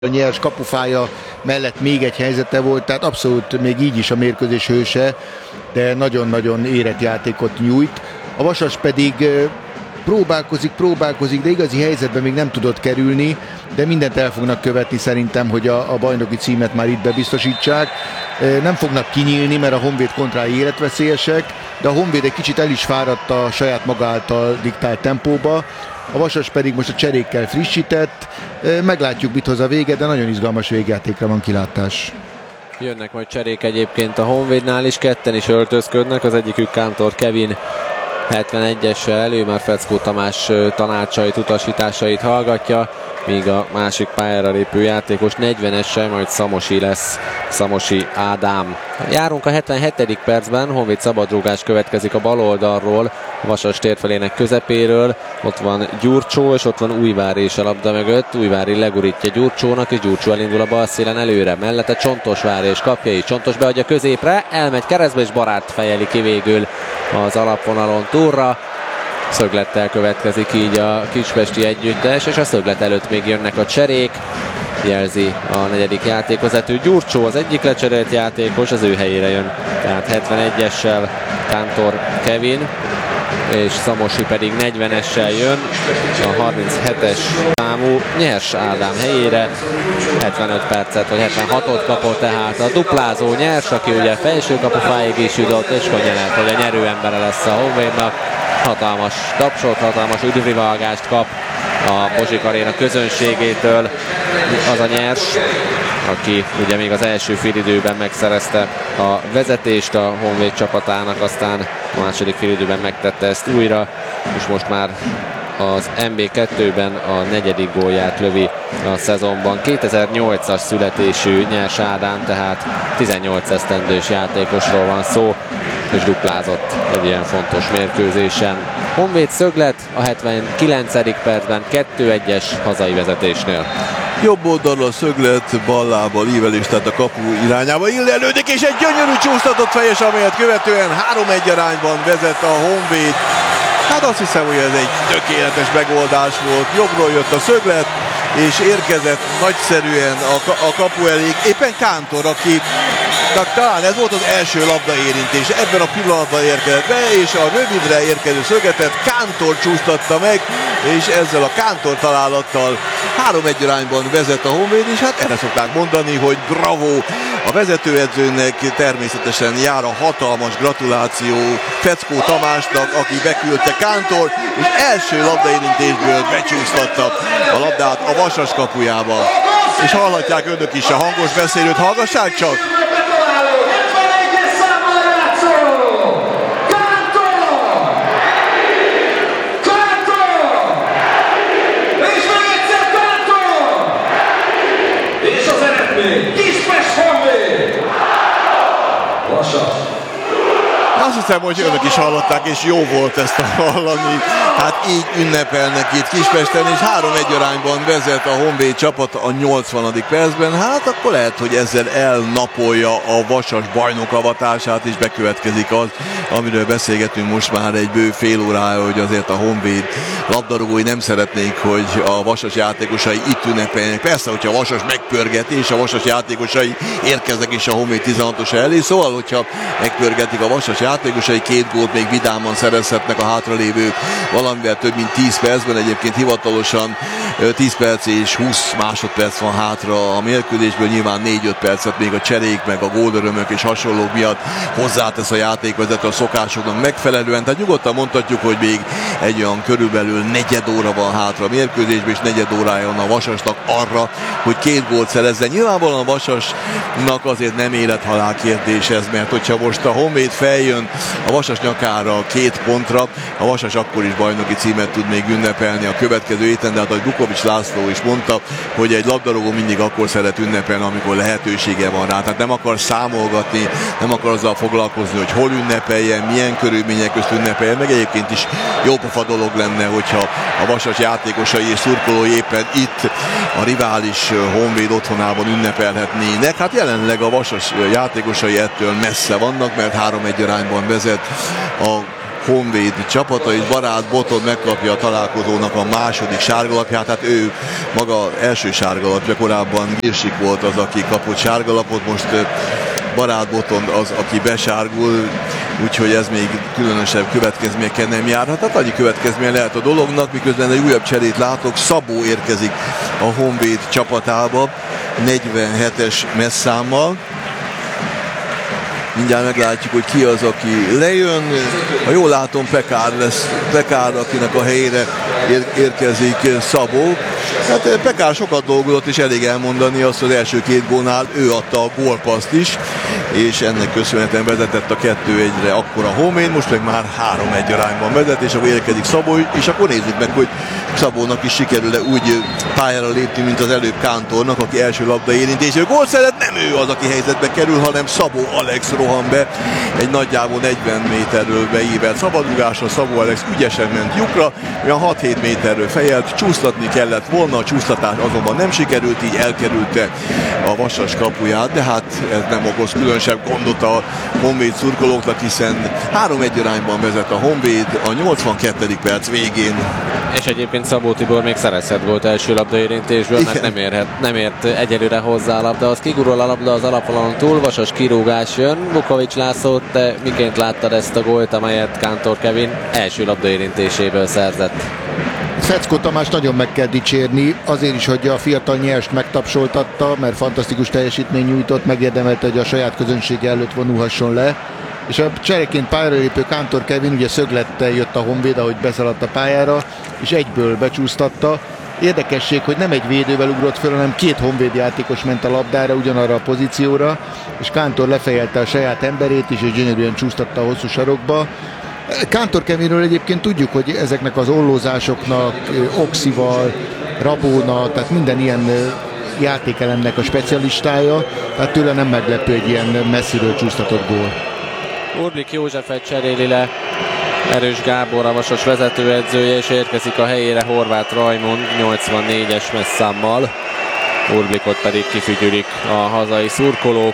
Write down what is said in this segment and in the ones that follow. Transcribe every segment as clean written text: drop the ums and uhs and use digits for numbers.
A nyers kapufája mellett még egy helyzete volt, tehát abszolút még így is a mérkőzés hőse, de nagyon-nagyon érett játékot nyújt. A Vasas pedig próbálkozik, de igazi helyzetben még nem tudott kerülni, de mindent el fognak követni szerintem, hogy a bajnoki címet már itt bebiztosítsák. Nem fognak kinyílni, mert a Honvéd kontrái életveszélyesek, de a Honvéd egy kicsit el is fáradt a saját maga által diktált tempóba. A Vasas pedig most a cserékkel frissített. Meglátjuk, mit hoz a vége, de nagyon izgalmas végjátékra van kilátás. Jönnek majd cserék egyébként a Honvédnál is, ketten is öltözködnek, az egyikük Kántor Kevin 71-essel, ő már Feckó Tamás tanácsait, utasításait hallgatja, míg a másik pályára lépő játékos 40-essel, majd Szamosi lesz, Szamosi Ádám. Járunk a 77. percben, Honvéd szabadrúgás következik a bal oldalról, a Vasas térfelének közepéről, ott van Gyurcsó, és ott van Újvári is a labda mögött, Újvári legurítja Gyurcsónak, és Gyurcsó elindul a bal szélen előre, mellette Csontosvári és kapja is, Csontos beadja középre, elmegy keresztbe, és Barát fejeli ki végül az alapvonalon túlra. Szöglettel következik így a kispesti együttes, és a szöglet előtt még jönnek a cserék, jelzi a negyedik játékvezető. Gyurcsó az egyik lecserélt játékos, az ő helyére jön, tehát 71-essel Kántor Kevin, és Szamosi pedig 40-essel jön, a 37-es számú Nyers Ádám helyére. 75 percet vagy 76-ot kapott tehát a duplázó Nyers, aki ugye felső kapufáig is jutott, és könnyen lehet, hogy a nyerőembere lesz a Honvédnak. Hatalmas tapsot, hatalmas üdvrivalgást kap a Bozsik Aréna közönségétől az a Nyers, aki ugye még az első félidőben megszerezte a vezetést a Honvéd csapatának, aztán a második félidőben megtette ezt újra, és most már az MB2-ben a negyedik gólját lövi a szezonban. 2008-as születésű Nyers Ádám, tehát 18 esztendős játékosról van szó, és duplázott egy ilyen fontos mérkőzésen. Honvéd szöglet a 79. percben 2-1-es hazai vezetésnél. Jobb oldalról a szöglet, bal lábbal ívelés, tehát a kapu irányába illelődik, és egy gyönyörű csúsztatott fejes, amelyet követően 3-1 arányban vezet a Honvéd. Hát azt hiszem, hogy ez egy tökéletes megoldás volt. Jobbról jött a szöglet, és érkezett nagyszerűen a kapu elé. Éppen Kántor, aki talán ez volt az első labdaérintés. Ebben a pillanatban érkezett be, és a rövidre érkező szögletet Kántor csúsztatta meg, és ezzel a Kántor találattal 3-1 arányban vezet a Honvéd, és hát erre szokták mondani, hogy bravo! A vezetőedzőnek természetesen jár a hatalmas gratuláció Feckó Tamásnak, aki beküldte Kántort, és első labdaérintésből becsúsztatta a labdát a Vasas kapujába. És hallhatják önök is a hangos beszélőt, hallgassák csak! Azt hiszem, hogy önök is hallották, és jó volt ezt hallani. Hát így ünnepelnek itt Kispesten, és 3-1 arányban vezet a Honvéd csapat a 80. percben. Hát akkor lehet, hogy ezzel elnapolja a Vasas bajnokavatását, és bekövetkezik az, amiről beszélgetünk most már egy bő fél órája, hogy azért a Honvéd labdarúgói nem szeretnék, hogy a Vasas játékosai itt ünnepeljenek. Persze, hogyha a Vasas megpörgeti, és a Vasas játékosai érkeznek is a Honvéd 16-os elé, szóval, hogyha megpörgetik a Vasas játékosai, 2 gólt még vidáman szerezhetnek a hátralévő valamivel több mint 10 percben, egyébként hivatalosan 10 perc és 20 másodperc van hátra a mérkőzésből, nyilván 4-5 percet még a cserék, meg a gólörömök és hasonlók miatt hozzátesz a játékvezető a szokásoknak megfelelően, tehát nyugodtan mondhatjuk, hogy még egy olyan körülbelül negyed óra van hátra a mérkőzésben, és negyed órája van a Vasasnak arra, hogy 2 gólt szerezzen. Nyilvánvalóan a Vasasnak azért nem élethalál kérdés ez, mert hogyha most a Honvéd feljön a Vasas nyakára 2 pontra, a Vasas akkor is bajnoki címet tud még ünnepelni a következő héten, de hát ahogy Bukovics László is mondta, hogy egy labdarúgó mindig akkor szeret ünnepelni, amikor lehetősége van rá. Tehát nem akar számolgatni, nem akar azzal foglalkozni, hogy hol ünnepeljen, milyen körülmények közt ünnepeljen, meg egyébként is jópofa dolog lenne, hogyha a Vasas játékosai és szurkolói éppen itt a rivális Honvéd otthonában ünnepelhetnének. Hát jelenleg a Vasas játékosai ettől messze vannak, mert 3-1 arányban vezet a Honvéd csapata, és Barát Boton megkapja a találkozónak a második sárgalapját. Hát ő maga első sárgalapja, korábban Girsik volt az, aki kapott sárgalapot, most Barát Boton az, aki besárgul, úgyhogy ez még különösebb következményekkel nem járhat. Tehát annyi következménye lehet a dolognak, miközben egy újabb cserét látok. Szabó érkezik a Honvéd csapatába 47-es messzámmal. Mindjárt meglátjuk, hogy ki az, aki lejön. Ha jól látom, Pekár lesz. Pekár, akinek a helyére érkezik Szabó. Hát Pekár sokat dolgozott, és elég elmondani azt, az első két gólnál ő adta a gólpaszt is, és ennek köszönhetően vezetett a 2-1-re akkor a Honvéd, most meg már 3-1 arányban vezet, és akkor érkezik Szabó, és akkor nézzük meg, hogy Szabónak is sikerül-e úgy pályára lépni, mint az előbb Kántornak, aki első labda érintésű gól szeret. Nem ő az, aki helyzetbe kerül, hanem Szabó Alex rohan be egy nagyjából 40 méterről beívelt szabadrugásra. Szabó Alex ügyesen ment lyukra, olyan 6-7 méterről fejelt, csúsztatni kellett volna, a csúsztatás azonban nem sikerült, így elkerülte a Vasas kapuját, de hát ez nem okoz különösebb gondot a Honvéd szurkolóknak, hiszen 3-1 arányban vezet a Honvéd a 82. perc végén. És egyébként Szabó Tibor még szerezhet gólt első labdaérintésből, mert nem ért egyelőre hozzá a labda. Az kigurul a labda az alapvonalon túl, Vasas kirúgás jön. Vukovics László, te miként láttad ezt a gólt, amelyet Kántor Kevin első labdaérintéséből szerzett? Feckó Tamás nagyon meg kell dicsérni, azért is, hogy a fiatal nyerst megtapsoltatta, mert fantasztikus teljesítmény nyújtott, megérdemelte, hogy a saját közönsége előtt vonulhasson le. És a csereként pályára lépő Kántor Kevin ugye szöglettel jött a Honvéd, ahogy beszaladt a pályára, és egyből becsúsztatta. Érdekesség, hogy nem egy védővel ugrott föl, hanem két Honvéd játékos ment a labdára, ugyanarra a pozícióra, és Kántor lefejelte a saját emberét is, és gyönyörűen csúsztatta a hosszú sarokba. Kántor Kevinről egyébként tudjuk, hogy ezeknek az ollózásoknak, oxival, rabóna, tehát minden ilyen játékelemnek a specialistája, tehát tőle nem meglepő egy ilyen messziről csúsztatott gól. Urblik Józsefet cseréli le Erős Gábor, a Vasas vezetőedzője, és érkezik a helyére Horváth Rajmond 84-es messzámmal. Urblikot pedig kifügyülik a hazai szurkolók.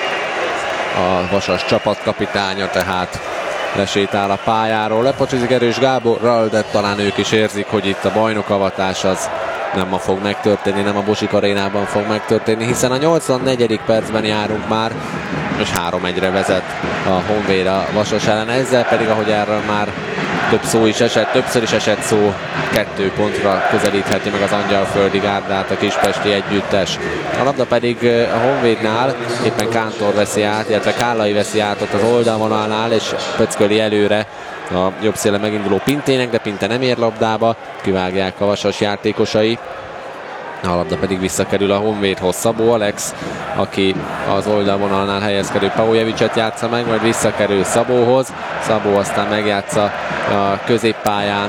A Vasas csapatkapitánya tehát lesétál a pályáról. Lepocsizik Erős Gáborral, de talán ők is érzik, hogy itt a bajnokavatás az nem ma fog megtörténni, nem a Bosik arénában fog megtörténni, hiszen a 84. percben járunk már, és 3-1-re vezet a Honvéd a Vasas ellen. Ezzel pedig, ahogy erről már többször is esett szó, 2 pontra közelítheti meg az Angyalföldi Gárdát a kispesti együttes. A labda pedig a Honvédnál éppen Kántor veszi át, illetve Kállai veszi át ott az oldalvonalnál, és pöcköli előre a jobb szélen meginduló Pintének, de Pinte nem ér labdába, kivágják a Vasas játékosai. A labda pedig visszakerül a Honvédhoz. Szabó Alex, aki az oldalvonalnál helyezkedő Paujevicset játsza meg, majd visszakerül Szabóhoz. Szabó aztán megjátsza a középpályán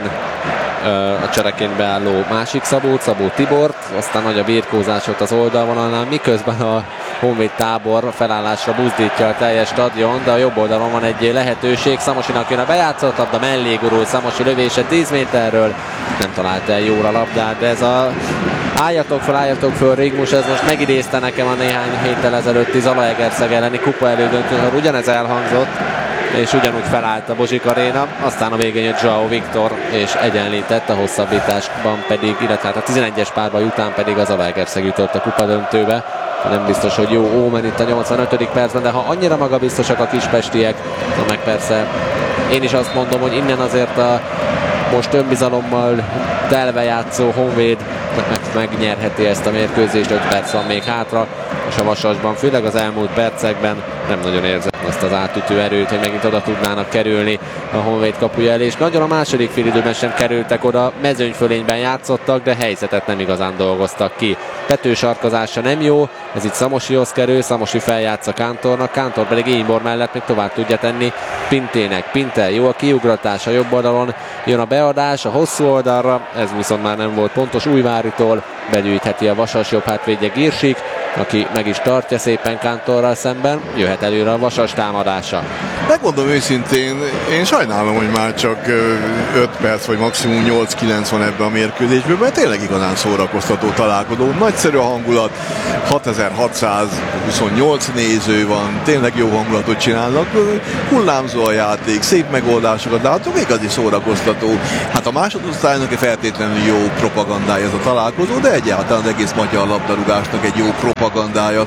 a csereként beálló másik Szabót, Szabó Tibort, aztán nagy a birkózásot az oldalvonalnál, miközben a Honvéd tábor felállásra buzdítja a teljes stadion, de a jobb oldalon van egy lehetőség. Szamosinak jön a bejátszott labda, mellé gurul Szamosi lövése 10 méterről, nem talált el jóra labdát, de ez a álljatok föl, Rigmus, ez most megidézte nekem a néhány héttel ezelőtti Zalaegerszeg elleni kupa elődöntőn, ugyanez elhangzott, és ugyanúgy felállt a Bozsik Aréna, aztán a végén jött João Viktor, és egyenlített, a hosszabbításban pedig, illetve a 11-es párbaj után pedig az Zalaegerszeg jutott a kupa döntőbe. Nem biztos, hogy jó ómen itt a 85. percben, de ha annyira magabiztosak a kispestiek, meg persze én is azt mondom, hogy innen azért a most önbizalommal telve játszó Honvéd megnyerheti ezt a mérkőzést, 5 perc van még hátra, és a Vasasban, főleg az elmúlt percekben nem nagyon érzem azt az átütő erőt, hogy megint oda tudnának kerülni a Honvéd kapuja elé, és nagyon a második félidőben sem kerültek oda, mezőnyfölényben játszottak, de helyzetet nem igazán dolgoztak ki. Pető sarkazása nem jó, ez itt Szamosihoz kerül, Szamosi feljátsza Kántornak, Kántor pedig Énybor mellett még tovább tudja tenni Pintének. Pinte jó a kiugratás, a jobb oldalon jön a beadás, a hosszú oldalra, ez viszont már nem volt pontos, Újváritól begyűjtheti a Vasas jobb hátvédje Girsik, aki meg is tartja szépen Kántorral szemben, jöhet előre a Vasas támadása. Megmondom őszintén, én sajnálom, hogy már csak 5 perc vagy maximum 8-9 van ebben a mérkőzésben, mert tényleg igazán szórakoztató találkozó. Nagyszerű a hangulat, 6628 néző van, tényleg jó hangulatot csinálnak, hullámzó a játék, szép megoldásokat látunk, igazi szórakoztató. Hát a másodosztálynak feltétlenül jó propagandája ez a találkozó, de egyáltalán az egész magyar labdarúgásnak egy jó propagandája.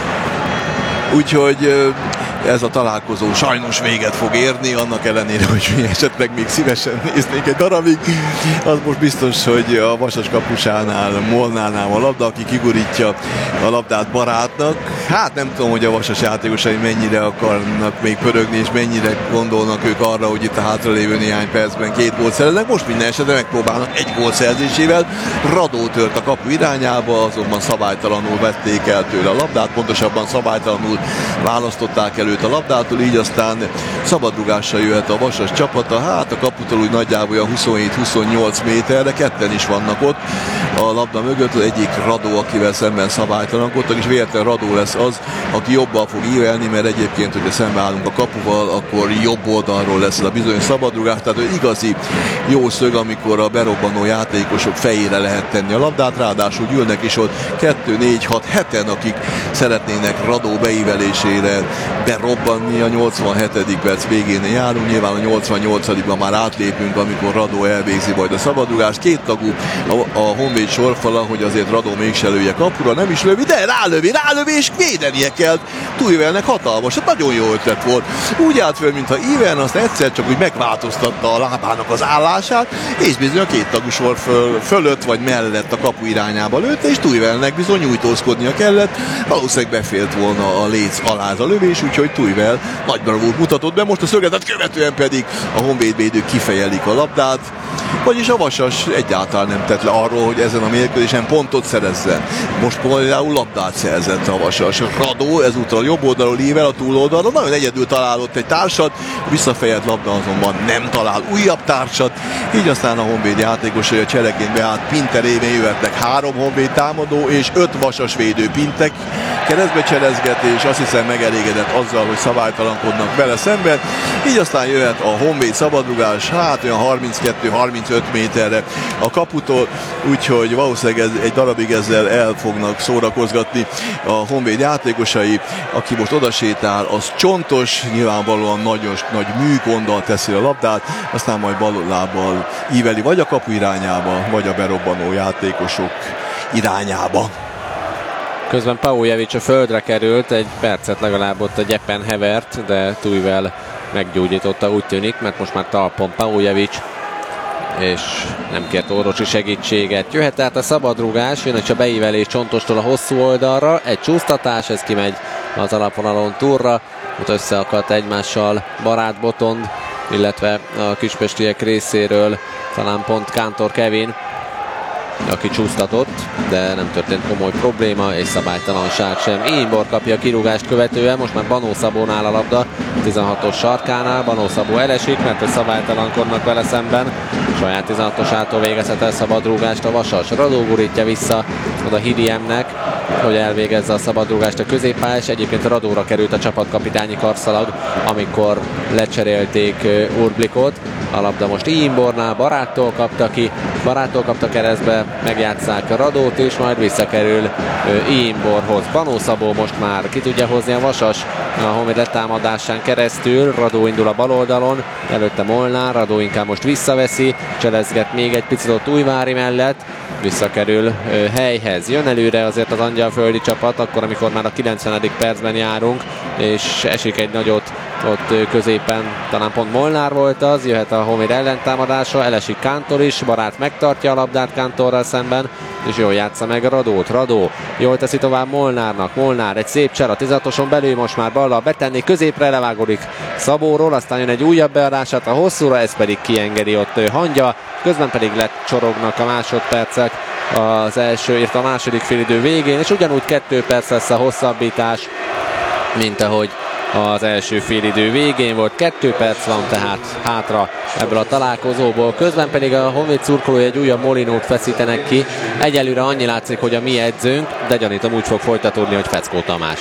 Úgyhogy ez a találkozó sajnos véget fog érni, annak ellenére, hogy mi esetleg még szívesen néznék egy darabig. Az most biztos, hogy a Vasas kapusánál, Molnárnál a labda, aki kigurítja a labdát barátnak. Hát nem tudom, hogy a Vasas játékosai mennyire akarnak még pörögni, és mennyire gondolnak ők arra, hogy itt a hátralévő néhány percben 2 gólt szereznek. Most minden esetben megpróbálnak 1 gól szerzésével. Radó tört a kapu irányába, azonban szabálytalanul vették el tőle a labdát, pontosabban szabálytalanul választották előtt a labdától, így aztán szabadrugással jöhet a Vasas csapata. Hát a kaputól úgy nagyjából a 27-28 méterre, ketten is vannak ott a labda mögött, az egyik Radó, akivel szemben szabálytalankodtak, és véletlenül Radó lesz az, aki jobban fog ívelni, mert egyébként, hogyha szembeállunk a kapuval, akkor jobb oldalról lesz a bizonyos szabadrugás, tehát egy igazi jó szög, amikor a berobbanó játékosok fejére lehet tenni a labdát, ráadásul ülnek is ott 2, 4, 6, 7-en, akik szeretnének Radó beívelésére berobbanni. A 87. perc végén járunk, nyilván a 88-ban már átlépünk, amikor Radó elvégzi majd a szabadrugást. 2 tagú a Honvéd sorfala, hogy azért Radó mégse lője kapura, nem is lövi, de rálövi, és védenie kell. Túlvelnek hatalmas, hát nagyon jó ötlet volt. Úgy állt föl, mintha Iven, azt egyszer csak úgy megváltoztatta a lábának az állását, és bizony a 2 tagú sor fölött vagy mellett a kapu irányába lőtte, és Túlvelnek bizony nyújtózkodnia kellett. Valószínűleg befélt volna a léc alá a lövés, úgyhogy Túlvel nagy bravúrt mutatott be, most a szögetet követően pedig a honvédvédők kifejelik a labdát, vagyis a Vasas egyáltalán nem tett le arról, hogy ezen a mérkőzésen pontot szerezzen. Most például labdát szerzett a Vasas. Radó ezúttal a jobb oldalról ível a túloldalra, nagyon egyedül találott egy társat, visszafejelt labda azonban nem talál újabb társat, így aztán a Honvéd játékosai a csereként beállt Pinter révén jöhetnek 3 Honvéd támadó és 5 Vasas védő. Pintek keresztbe cselezget, és azt hiszem megelégedett azzal, hogy szabálytalankodnak vele szemben, így aztán jöhet a Honvéd szabadrugás, hát olyan 32-35 méterre a kaputól, úgyhogy valószínűleg egy darabig ezzel el fognak szórakozgatni a Honvéd játékosai. Aki most odasétál, az Csontos, nyilvánvalóan nagyon nagy műgonddal teszi a labdát, aztán majd ballábbal íveli vagy a kapu irányába, vagy a berobbanó játékosok irányába. Közben Paujevic a földre került, egy percet legalább ott a gyepen hevert, de Tújvel meggyógyította, úgy tűnik, mert most már talpon Paujevic, és nem kért orvosi segítséget. Jöhet tehát a szabadrugás, jön a beívelés Csontostól a hosszú oldalra, egy csúsztatás, ez kimegy az alapvonalon túlra, ott összeakadt egymással Barát Botond, illetve a kispestiek részéről talán pont Kántor Kevin, aki csúsztatott, de nem történt komoly probléma, és szabálytalanság sem. Imbor kapja a kirúgást követően, most már Banó Szabónál a labda, 16-os sarkánál, Banó Szabó elesik, mert hogy szabálytalankodnak vele szemben, saját 16-osától végezhet el szabadrúgást a Vasas. Radó gurítja vissza oda Hidiemnek, hogy elvégezze a szabadrúgást a középpályás, és egyébként a Radóra került a csapatkapitányi karszalag, amikor lecserélték Urblikot. A labda most Imbornál, Baráttól kapta ki, Baráttól kapta keresztbe, megjátsszák a Radót, és majd visszakerül Imborhoz. Banó Szabó most már ki tudja hozni a Vasas a Honvéd letámadásán keresztül. Radó indul a bal oldalon, előtte Molnár, Radó inkább most visszaveszi, cselezget még egy picit ott Újvári mellett, visszakerül helyhez. Jön előre azért az angyalföldi csapat, akkor amikor már a 90. percben járunk, és esik egy nagyot ott középen, talán pont Molnár volt az, jöhet a Honvéd ellentámadása, elesik Kántor is, Barát megtartja a labdát Kántorral szemben, és jól játsza meg Radót. Radó jól teszi tovább Molnárnak, Molnár egy szép cser a 16-oson belül, most már ballal betenni, középre levágodik Szabóról, aztán jön egy újabb beadását a hosszúra, ez pedig kiengedi ott Hangya, közben pedig lecsorognak a másodpercek az első, írt a második félidő végén, és ugyanúgy 2 perc lesz a hosszabbítás, mint ahogy az első félidő végén volt. 2 perc van tehát hátra ebből a találkozóból. Közben pedig a Honvéd szurkolói egy újabb Molinót feszítenek ki. Egyelőre annyi látszik, hogy a mi edzőnk, de gyanítom úgy fog folytatódni, hogy Feckó Tamás.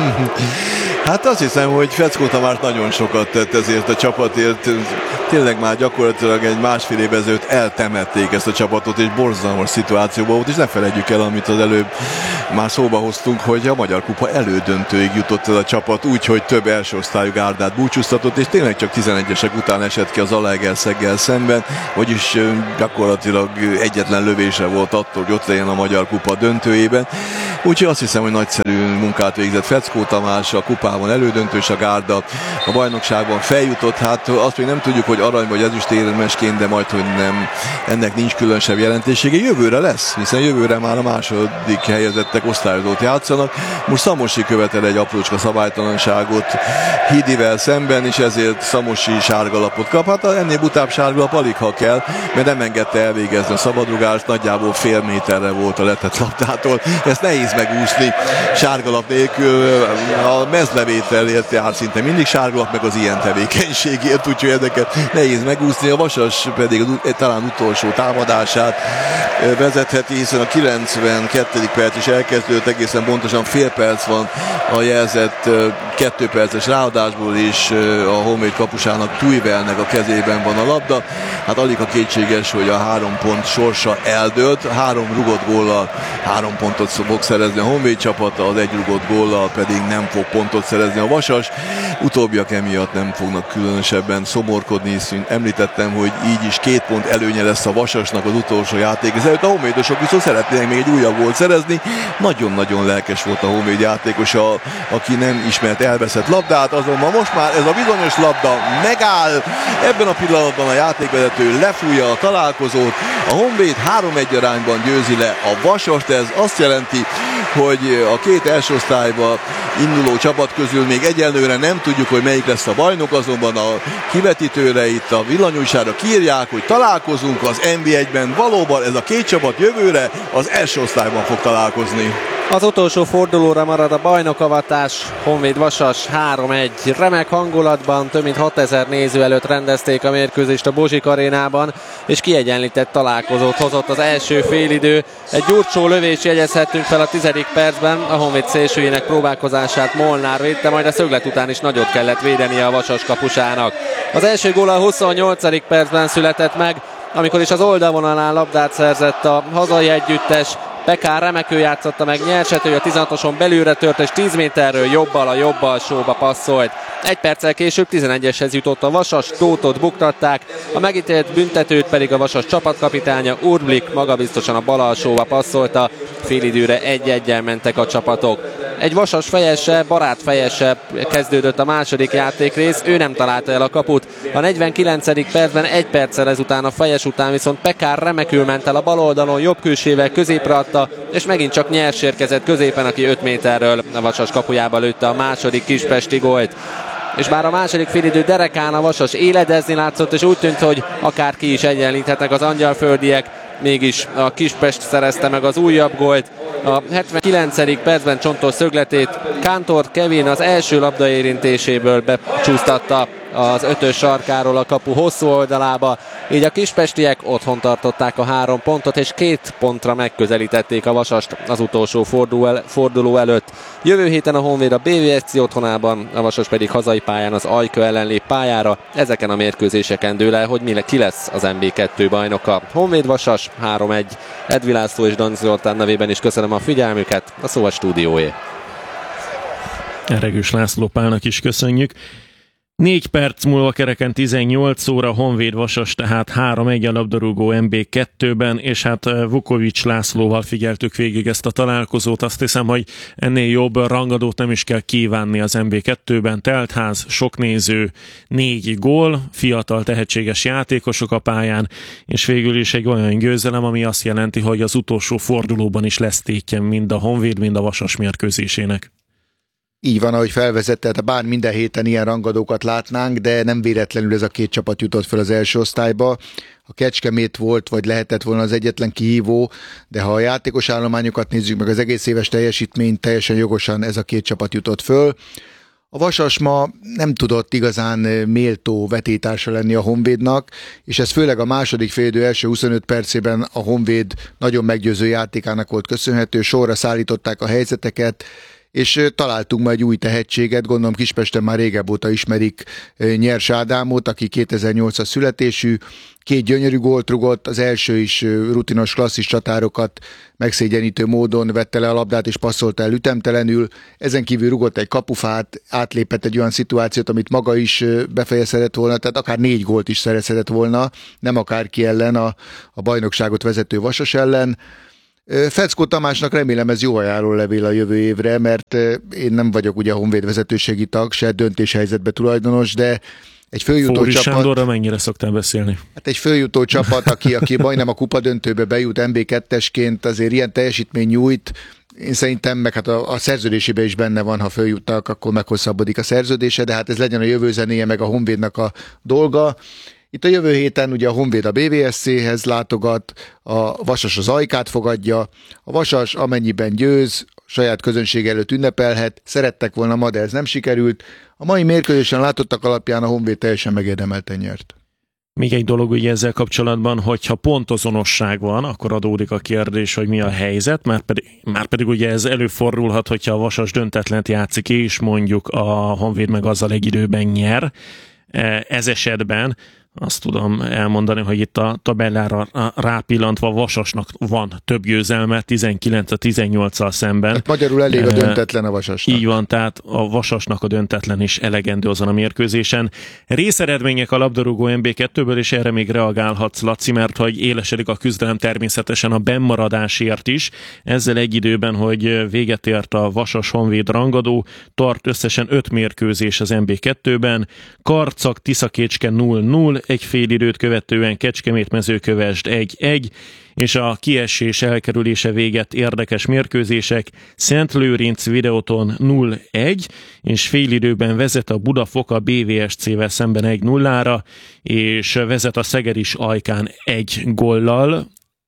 Hát azt hiszem, hogy Feckó Tamás nagyon sokat tett ezért a csapatért. Tényleg már gyakorlatilag egy másfél évvel ezelőtt eltemették ezt a csapatot, és borzalmas szituációban volt, és ne felejtjük el, amit az előbb már szóba hoztunk, hogy a Magyar Kupa elődöntőig jutott ez a csapat, úgyhogy több első osztályú gárdát búcsúztatott, és tényleg csak 11-esek után esett ki az Zalaegerszeggel szemben, vagyis gyakorlatilag egyetlen lövése volt attól, hogy ott legyen a Magyar Kupa döntőjében. Úgyhogy azt hiszem, hogy nagyszerű munkát végzett Feckó Tamás, a kupában elődöntős a gárda, a bajnokságban feljutott, hát azt még nem tudjuk, hogy arany vagy ezüstérmesként, de majd, hogy nem, ennek nincs különösebb jelentősége. Jövőre lesz, hiszen jövőre már a második helyezettek osztályozót játszanak. Most Szamosi követel egy aprócska szabálytalanságot Hidivel szemben, és ezért Szamosi sárgalapot kap. Hát ennél butább sárgalap alig ha kell, mert nem engedte elvégezni a szabadrugást, nagyjából fél méterre volt a letett labdától. Ezt nehéz megúszni sárgalap nélkül. A mezlevételért jár szinte mindig sárgalap, meg az ilyen tevékenységért, úgyhogy ezeket nehéz megúszni. A Vasas pedig talán utolsó támadását vezetheti, hiszen a 92. perc is elkezdődött, egészen pontosan fél perc van a jelzett 2 perces ráadásból, és a Honvéd kapusának, Tujvelnek a kezében van a labda. Hát alig a kétséges, hogy a 3 pont sorsa eldőlt. 3 rugott góllal 3 pontot fog szerezni a Honvéd csapata, az 1 rugott góllal pedig nem fog pontot szerezni a Vasas. Utóbbiak emiatt nem fognak különösebben szomorkodni, hiszen említettem, hogy így is 2 pont előnye lesz a Vasasnak az utolsó játék. A honvédosok viszont szeretnének még egy újabb gólt szerezni. Nagyon-nagyon lelkes volt a Honvéd játékos, aki nem ismert elveszett labdát, azonban most már ez a bizonyos labda megáll. Ebben a pillanatban a játékvezető lefújja a találkozót. A Honvéd 3-1 arányban győzi le a Vasast. Ez azt jelenti, hogy a 2 első osztályba induló csapat közül még egyelőre nem tudjuk, hogy melyik lesz a bajnok, azonban a kivetítőre itt a villanyújsára kiírják, hogy találkozunk az NB1-ben. Valóban ez a 2 csapat jövőre az első osztályban fog találkozni. Az utolsó fordulóra marad a bajnokavatás, Honvéd Vasas 3-1. Remek hangulatban, több mint 6000 néző előtt rendezték a mérkőzést a Bozsik arénában, és kiegyenlített találkozót hozott az első félidő. Egy gyurcsó lövés jegyezhettünk fel a 10. percben, a Honvéd szélsőjének próbálkozását Molnár védte, majd a szöglet után is nagyot kellett védenie a Vasas kapusának. Az első gól a 28. percben született meg, amikor is az oldalvonalán labdát szerzett a hazai együttes. Pekár remekül játszotta meg Nyersető, a 16-oson belülre tört, és 10 méterről jobbal a jobb alsóba passzolt. 1 perccel később 11-eshez jutott a Vasas, Tótot buktatták, a megítélt büntetőt pedig a Vasas csapatkapitánya Urblik magabiztosan a bal alsóba passzolta. Félidőre 1-1-jel mentek a csapatok. Egy Vasas fejese, Barát fejese kezdődött a második játékrész, ő nem találta el a kaput. A 49. percben 1 perccel ezután, a fejes után viszont Pekár remekül ment el a bal oldalon, jobb külsével középre adta, és megint csak Nyers érkezett középen, aki 5 méterről a Vasas kapujába lőtte a második kispesti gólt. És bár a második félidő derekán a Vasas éledezni látszott, és úgy tűnt, hogy akár ki is egyenlíthetnek az angyalföldiek, mégis a Kispest szerezte meg az újabb gólt. A 79. percben csontos szögletét Kántor Kevin az első labdaérintéséből becsúsztatta az 5-ös sarkáról a kapu hosszú oldalába, így a kispestiek otthon tartották a 3 pontot, és 2 pontra megközelítették a Vasast az utolsó forduló előtt. Jövő héten a Honvéd a BVSC otthonában, a Vasas pedig hazai pályán az Ajka ellen lép pályára. Ezeken a mérkőzéseken dől el, hogy ki lesz az MB2 bajnoka. Honvéd Vasas 3-1. Edvi László és Danc Zoltán nevében is köszönöm a figyelmüket, a szó a stúdióé. Regős László Pálnak is köszönjük. 4 perc múlva kereken 18 óra, Honvéd Vasas tehát 3-1 a labdarúgó MB2-ben, és hát Vukovics Lászlóval figyeltük végig ezt a találkozót. Azt hiszem, hogy ennél jobb rangadót nem is kell kívánni az MB2-ben. Teltház, sok néző, 4 gól, fiatal tehetséges játékosok a pályán, és végül is egy olyan győzelem, ami azt jelenti, hogy az utolsó fordulóban is lesz tétje mind a Honvéd, mind a Vasas mérkőzésének. Így van, ahogy felvezetted, bár minden héten ilyen rangadókat látnánk, de nem véletlenül ez a 2 csapat jutott fel az első osztályba. A Kecskemét volt, vagy lehetett volna az egyetlen kihívó, de ha a játékos állományokat nézzük, meg az egész éves teljesítményt, teljesen jogosan ez a 2 csapat jutott föl. A Vasas ma nem tudott igazán méltó vetétársa lenni a Honvédnak, és ez főleg a második félidő első 25 percében a Honvéd nagyon meggyőző játékának volt köszönhető, sorra szállították a helyzeteket, és találtunk már egy új tehetséget, gondolom Kispesten már régebb óta ismerik Nyers Ádámot, aki 2008-as születésű, 2 gyönyörű gólt rugott, az első is rutinos klasszis csatárokat megszégyenítő módon vette le a labdát és passzolta el ütemtelenül, ezen kívül rugott egy kapufát, átlépett egy olyan szituációt, amit maga is befejezhetett volna, tehát akár 4 gólt is szerezhetett volna, nem akárki ellen, a bajnokságot vezető Vasas ellen. Feckó Tamásnak remélem ez jó ajánlólevél a jövő évre, mert én nem vagyok ugye a Honvéd vezetőségi tag, se döntéshelyzetbe tulajdonos, de egy följutó Fóris csapat... Sándorra mennyire szoktál beszélni? Hát egy följutó csapat, aki majdnem a kupadöntőbe bejut MB2-esként, azért ilyen teljesítmény nyújt. Én szerintem, meg hát a szerződésében is benne van, ha följutnak, akkor meghosszabbodik a szerződése, de hát ez legyen a jövő zenéje, meg a Honvédnak a dolga. Itt a jövő héten ugye a Honvéd a BVSC-hez látogat, a Vasas az Ajkát fogadja, a Vasas amennyiben győz, saját közönség előtt ünnepelhet, szerettek volna ma, de ez nem sikerült. A mai mérkőzésen látottak alapján a Honvéd teljesen megérdemelten nyert. Még egy dolog ugye ezzel kapcsolatban, hogyha pontozonosság van, akkor adódik a kérdés, hogy mi a helyzet, már pedig ugye ez előfordulhat, hogyha a Vasas döntetlent játszik, és mondjuk a Honvéd meg azzal egy időben nyer. Ez esetben azt tudom elmondani, hogy itt a tabellára rápillantva Vasasnak van több győzelme, 19-18-al szemben. Hát magyarul elég a döntetlen a Vasasnak. Így van, tehát a Vasasnak a döntetlen is elegendő azon a mérkőzésen. Részeredmények a labdarúgó MB2-ből, és erre még reagálhatsz, Laci, mert hogy élesedik a küzdelem természetesen a bennmaradásért is. Ezzel egy időben, hogy véget ért a Vasas-Honvéd rangadó, tart összesen 5 mérkőzés az MB2-ben. Karcag, Tiszakécske 0-0, egy fél időt követően Kecskemét-Mezőkövesd 1-1, és a kiesés elkerülése véget érdekes mérkőzések, Szentlőrinc Videoton 0-1, és félidőben vezet a Budafok a BVSC-vel szemben 1-0-ra, és vezet a Szeged is Ajkán 1 góllal.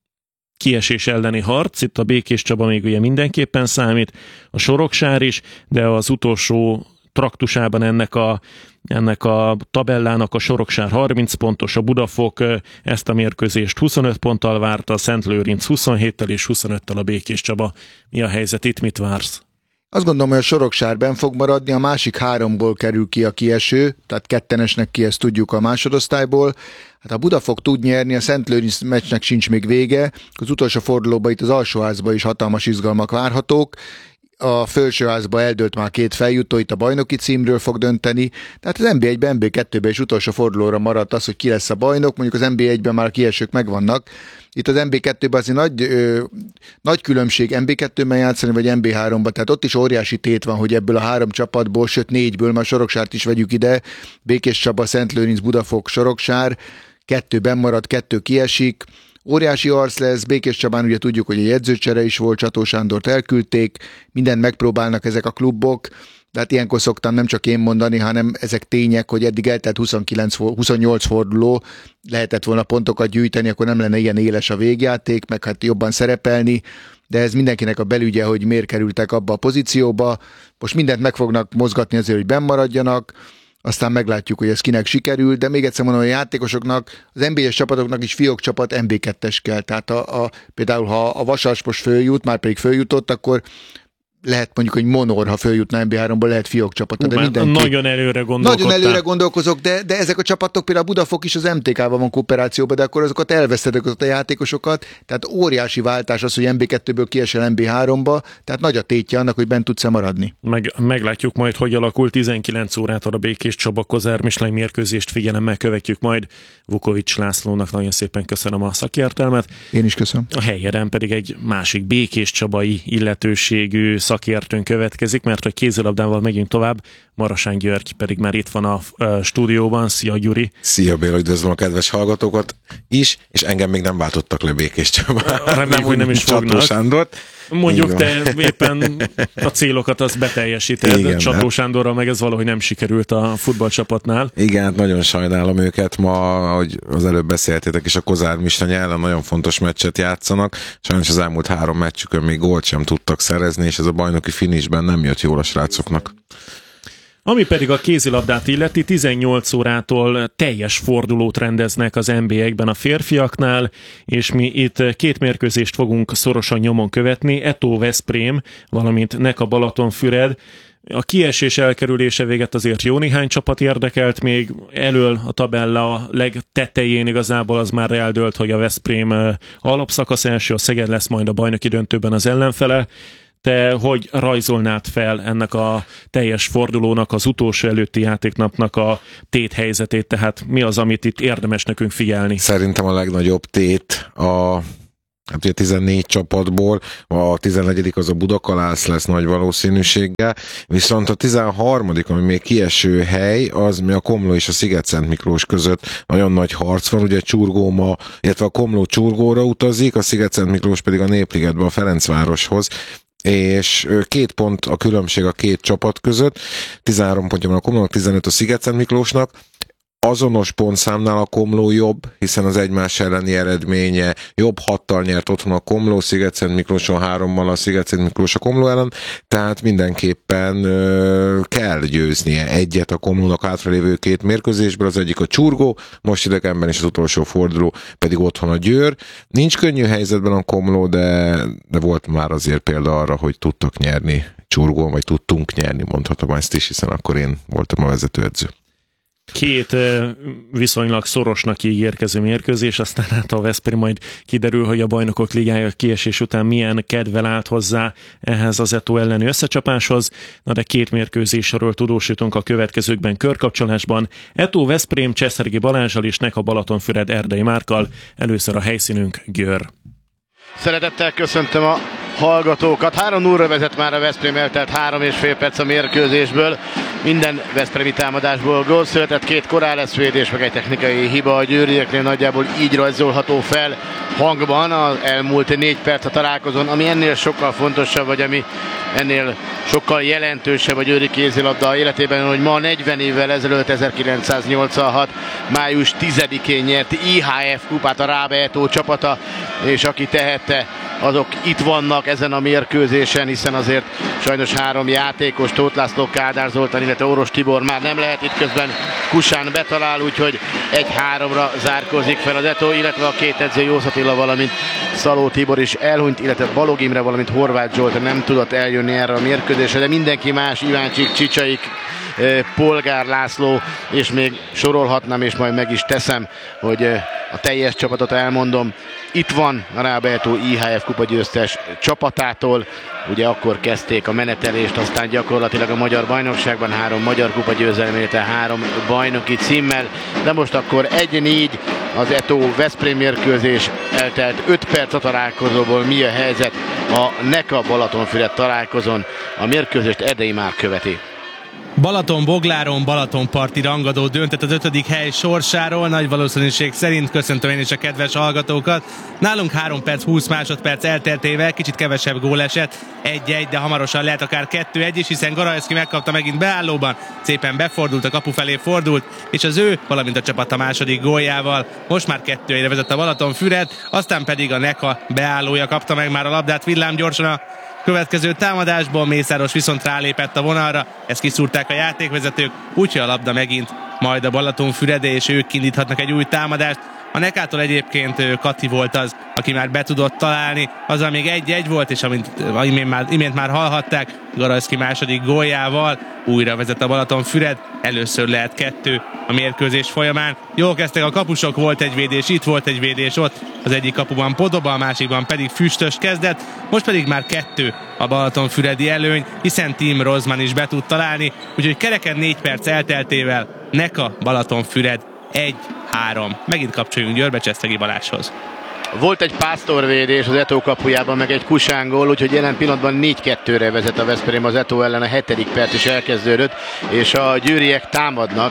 Kiesés elleni harc, itt a Békés Csaba még ugye mindenképpen számít, a Soroksár is, de az utolsó traktusában ennek a tabellának a Soroksár 30 pontos, a Budafok ezt a mérkőzést 25 ponttal várta, a Szentlőrinc 27-tel és 25-tel a Békés Csaba. Mi a helyzet itt, mit vársz? Azt gondolom, hogy a Soroksár benn fog maradni, a másik 3-ból kerül ki a kieső, tehát kettenesnek ki, ezt tudjuk a másodosztályból. Hát a Budafok tud nyerni, a Szentlőrinc meccsnek sincs még vége, az utolsó fordulóban itt az alsóházban is hatalmas izgalmak várhatók. A felsőházba eldőlt már 2 feljutó, itt a bajnoki címről fog dönteni, tehát az NB1-ben, NB2-ben is utolsó fordulóra maradt az, hogy ki lesz a bajnok, mondjuk az NB1-ben már kiesők megvannak. Itt az NB2-ben azért nagy különbség NB2-ben játszani, vagy NB3-ban, tehát ott is óriási tét van, hogy ebből a 3 csapatból, sőt 4-ből, már Soroksárt is vegyük ide, Békés Csaba, Szentlőrinc, Budafok, Soroksár, 2 benn marad, 2 kiesik. Óriási arc lesz, Békés Csabán ugye tudjuk, hogy egy edzőcsere is volt, Csató Sándort elküldték, mindent megpróbálnak ezek a klubok, de hát ilyenkor szoktam nem csak én mondani, hanem ezek tények, hogy eddig eltelt 28 forduló, lehetett volna pontokat gyűjteni, akkor nem lenne ilyen éles a végjáték, meg hát jobban szerepelni, de ez mindenkinek a belügye, hogy miért kerültek abba a pozícióba. Most mindent meg fognak mozgatni azért, hogy benn maradjanak, aztán meglátjuk, hogy ez kinek sikerül, de még egyszer mondom, a játékosoknak, az NB1-es csapatoknak is fiókcsapat NB2-es kell. Tehát például ha a Vasas most följut, már pedig följutott, akkor lehet mondjuk, hogy Monor, ha följutna NB3-ból, lehet fiókcsapata. De mindenki... Nagyon előre gondolkodtál. Nagyon előre gondolkozok, de ezek a csapatok, például a Budafok is az MTK-val van kooperációban, de akkor azokat elvesztetek a játékosokat, tehát óriási váltás az, hogy NB2-ből kiesel NB3-ba, tehát nagy a tétje annak, hogy bent tudsz maradni. Meglátjuk majd, hogy alakul. 19 órától a Békés Csaba Kozár Mislay mérkőzést figyelemmel követjük majd. Vukovics Lászlónak nagyon szépen köszönöm a szakértelmet. Én is köszönöm. A helyeden pedig egy másik Békés Csabai illetőségű szakértőn következik, mert hogy kézilabdával megyünk tovább. Marasán György pedig már itt van a stúdióban. Szia, Gyuri! Szia, Béla, üdvözlöm a kedves hallgatókat is, és engem még nem váltottak le Békés Csabára. Reméljük, hogy nem is fognak. Csató Sándort. Mondjuk te éppen a célokat azt beteljesíted. Igen, Csató Sándorral meg ez valahogy nem sikerült a futballcsapatnál. Igen, nagyon sajnálom őket. Ma, ahogy az előbb beszéltétek is, a Kozár Mislay ellen nagyon fontos meccset játszanak. Sajnos az elmúlt 3 meccsükön még gólt sem tudtak szerezni, és ez a bajnoki finishben nem jött jól a srácoknak. Ami pedig a kézilabdát illeti, 18 órától teljes fordulót rendeznek az NB1-ben a férfiaknál, és mi itt két mérkőzést fogunk szorosan nyomon követni, Eto Veszprém, valamint Neka Balatonfüred. A kiesés elkerülése véget azért jó néhány csapat érdekelt, még elől a tabella legtetején igazából az már eldőlt, hogy a Veszprém alapszakasz első, a Szeged lesz majd a bajnoki döntőben az ellenfele. Te hogy rajzolnád fel ennek a teljes fordulónak, az utolsó előtti játéknapnak a téthelyzetét, tehát mi az, amit itt érdemes nekünk figyelni? Szerintem a legnagyobb tét hát ugye 14 csapatból, a 14. az a Budakalász lesz nagy valószínűséggel, viszont a 13. ami még kieső hely, az mi a Komló és a Sziget-Szent Miklós között nagyon nagy harc van, ugye Csurgó illetve a Komló Csurgóra utazik, a Sziget-Szent Miklós pedig a Népligetbe, a Ferencvároshoz, és 2 pont a különbség a két csapat között, 13 pontja van a Komlónak, 15 a Sziget-Szent Miklósnak. Azonos pontszámnál a Komló jobb, hiszen az egymás elleni eredménye jobb, 6-tal nyert otthon a Komló, Sziget-Szent Miklóson 3-mal a Sziget-Szent Miklós a Komló ellen, tehát mindenképpen kell győznie egyet a Komlónak hátralévő 2 mérkőzésből, az egyik a Csurgó, most idegenben is az utolsó forduló pedig otthon a Győr. Nincs könnyű helyzetben a Komló, de volt már azért példa arra, hogy tudtak nyerni Csurgón, vagy tudtunk nyerni, mondhatom ezt is, hiszen akkor én voltam a vezetőedző. 2 viszonylag szorosnak ígérkező mérkőzés, aztán hát a Veszprém majd kiderül, hogy a Bajnokok Ligája kiesés után milyen kedvel állt hozzá ehhez az Eto elleni összecsapáshoz. Na de 2 mérkőzésről tudósítunk a következőkben körkapcsolásban. Eto Veszprém Cseszergi Balázsal és Neka Balatonfüred Erdei Márkkal. Először a helyszínünk Győr. Szeretettel köszöntöm a hallgatókat. 3-0-ra vezet már a Veszprém, eltelt 3,5 perc a mérkőzésből. Minden veszprémi támadásból gól született, 2 Corrales védés, meg egy technikai hiba a győrieknél, nagyjából így rajzolható fel hangban az elmúlt 4 perc a találkozón, ami ennél sokkal fontosabb, vagy ami ennél sokkal jelentősebb a győri kézilabda életében, hogy ma 40 évvel ezelőtt 1986. május 10-én nyert IHF kupát a Rábe Eto csapata, és aki tehette, azok itt vannak ezen a mérkőzésen, hiszen azért sajnos 3 játékos, Tóth László, Kádár Zoltán, illetve Oros Tibor már nem lehet itt, közben Kusán betalál, úgyhogy 1-3-ra zárkózik fel az Eto, illetve a 2 edző Jósz Attila, valamint Szaló Tibor is elhunyt, illetve Balog Imre, valamint Horváth Zsolt nem tudott eljönni erre a mérkőzésre, de mindenki más, Iváncsik, Csicsaik, Polgár László, és még sorolhatnám, és majd meg is teszem, hogy a teljes csapatot elmondom. Itt van a Rábe Eto IHF kupa győztes csapatától, ugye akkor kezdték a menetelést, aztán gyakorlatilag a magyar bajnokságban 3 magyar kupa győzelmével, 3 bajnoki címmel, de most akkor 1-4 az Eto Veszprém mérkőzés, eltelt 5 perc a találkozóból. Mi a helyzet a Neka Balatonfüred találkozón? A mérkőzést Erdei már követi. Balaton-Bogláron Balatonparti rangadó döntött az 5. hely sorsáról, nagy valószínűség szerint. Köszöntöm én is a kedves hallgatókat. Nálunk 3 perc 20 másodperc elteltével kicsit kevesebb gól esett, 1-1, de hamarosan lehet akár 2-1 is, hiszen Garajszki megkapta megint beállóban, szépen befordult, a kapu felé fordult, és az ő, valamint a csapat a második góljával most már 2-1-re vezet a Balatonfüred, aztán pedig a Neka beállója kapta meg már a labdát villámgyorsan a következő támadásból, Mészáros viszont rálépett a vonalra, ezt kiszúrták a játékvezetők, úgyhogy a labda megint majd a Balatonfüredé, és ők indíthatnak egy új támadást. A Nekától egyébként Kati volt az, aki már be tudott találni, azzal még 1-1 volt, és amint imént már hallhatták, Garajszki második góljával újra vezet a Balatonfüred, először lehet 2 a mérkőzés folyamán. Jól kezdtek a kapusok, volt egy védés itt, volt egy védés ott, az egyik kapuban Podoba, a másikban pedig Füstös kezdett, most pedig már 2 a Balatonfüredi előny, hiszen Tim Rozman is be tud találni, úgyhogy kereken 4 perc elteltével Neka Balatonfüred 1-3. Megint kapcsoljunk Győrbe Csesszegi Balázshoz. Volt egy pásztorvédés az Eto kapujában, meg egy Kusán gól, úgyhogy jelen pillanatban 4-2-re vezet a Veszprém az Eto ellen, a 7. perc is elkezdődött, és a győriek támadnak.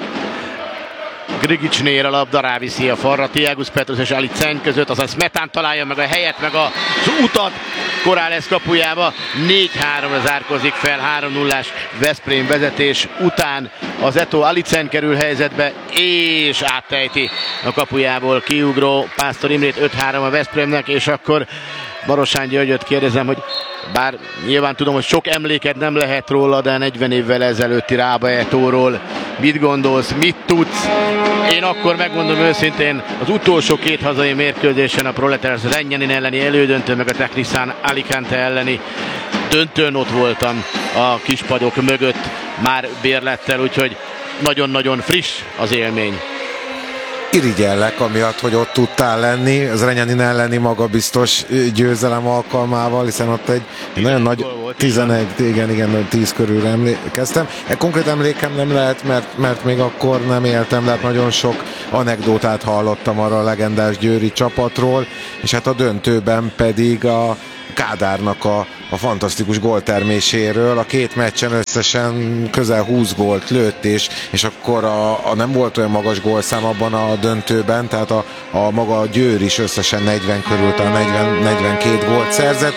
Grigicsnél a labda ráviszi a falra, Tiagus Petrus és Ali Cen között, aztán Smetán találja meg a helyet, meg az utat Corrales kapujába. 4-3-ra zárkozik fel, 3-0-ás Veszprém vezetés után az Eto. Alicen kerül helyzetbe, és áttejti a kapujából kiugró Pásztor Imrét. 5-3 a Veszprémnek, és akkor Barosán Györgyöt kérdezem, hogy bár nyilván tudom, hogy sok emléket nem lehet róla, de 40 évvel ezelőtti Rába Etóról mit gondolsz, mit tudsz? Én akkor megmondom őszintén, az utolsó két hazai mérkőzésen, a Proletariat Zrenjanin elleni elődöntő, meg a Technisan Alicante elleni döntőn ott voltam a kispadok mögött már bérlettel, úgyhogy nagyon-nagyon friss az élmény. Irigyellek amiatt, hogy ott tudtál lenni, az Zrenjanin elleni magabiztos győzelem alkalmával, hiszen ott egy nagyon nagy 11, igen, 10 körül emlékeztem. Konkrét emlékem nem lehet, mert még akkor nem éltem, de hát nagyon sok anekdótát hallottam arra a legendás győri csapatról, és hát a döntőben pedig a Kádárnak a fantasztikus gólterméséről. A két meccsen összesen közel 20 gólt lőtt, és akkor nem volt olyan magas gólszám abban a döntőben, tehát a maga a Győr is összesen 40 körül, talán 40-42 gólt szerzett.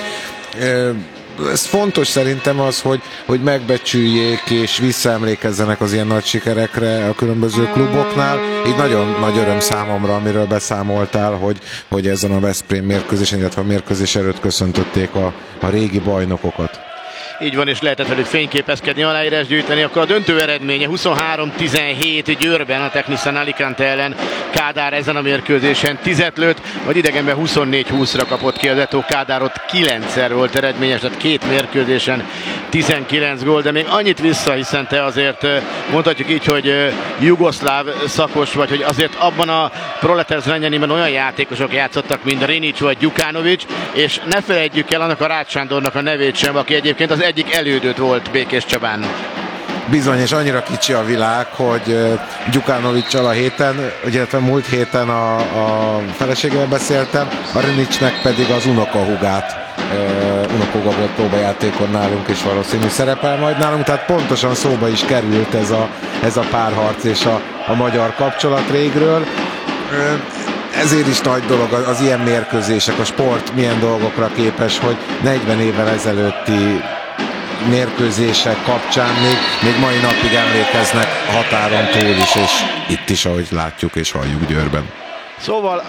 Ez fontos szerintem az, hogy megbecsüljék és visszaemlékezzenek az ilyen nagy sikerekre a különböző kluboknál. Így nagyon nagy öröm számomra, amiről beszámoltál, hogy ezen a Veszprém mérkőzésen, illetve a mérkőzés előtt köszöntötték a régi bajnokokat. Így van, és lehetett velük fényképezkedni, aláírás gyűjteni. Akkor a döntő eredménye 23-17 Győrben a Technisan Alicante ellen. Kádár ezen a mérkőzésen 10-et lőtt, vagy idegenben 24-20-ra kapott ki az Eto. Kádár ott 9-szer volt eredményes, tehát két mérkőzésen 19 gól, de még annyit vissza, hiszen te azért mondhatjuk így, hogy jugoszláv szakos vagy, hogy azért abban a Proletariat Zrenjaninben olyan játékosok játszottak, mint Rinic vagy Gyukanovics, és ne felejtjük el annak a Rácz Sándornak a nevét sem, aki egyébként az egyik elődöt volt Békés Csabán. Bizony, és annyira kicsi a világ, hogy Gyukanovics-sal a héten, illetve múlt héten a feleségével beszéltem, a Rinicnek pedig az unokahúgát. Unokahúga volt próbajátékon nálunk, és valószínű szerepel majd nálunk, tehát pontosan szóba is került ez a párharc és a magyar kapcsolat régről. Ezért is nagy dolog az ilyen mérkőzések, a sport milyen dolgokra képes, hogy 40 évvel ezelőtti mérkőzések kapcsán még mai napig emlékeznek a határon túl is, és itt is, ahogy látjuk és halljuk Győrben. Szóval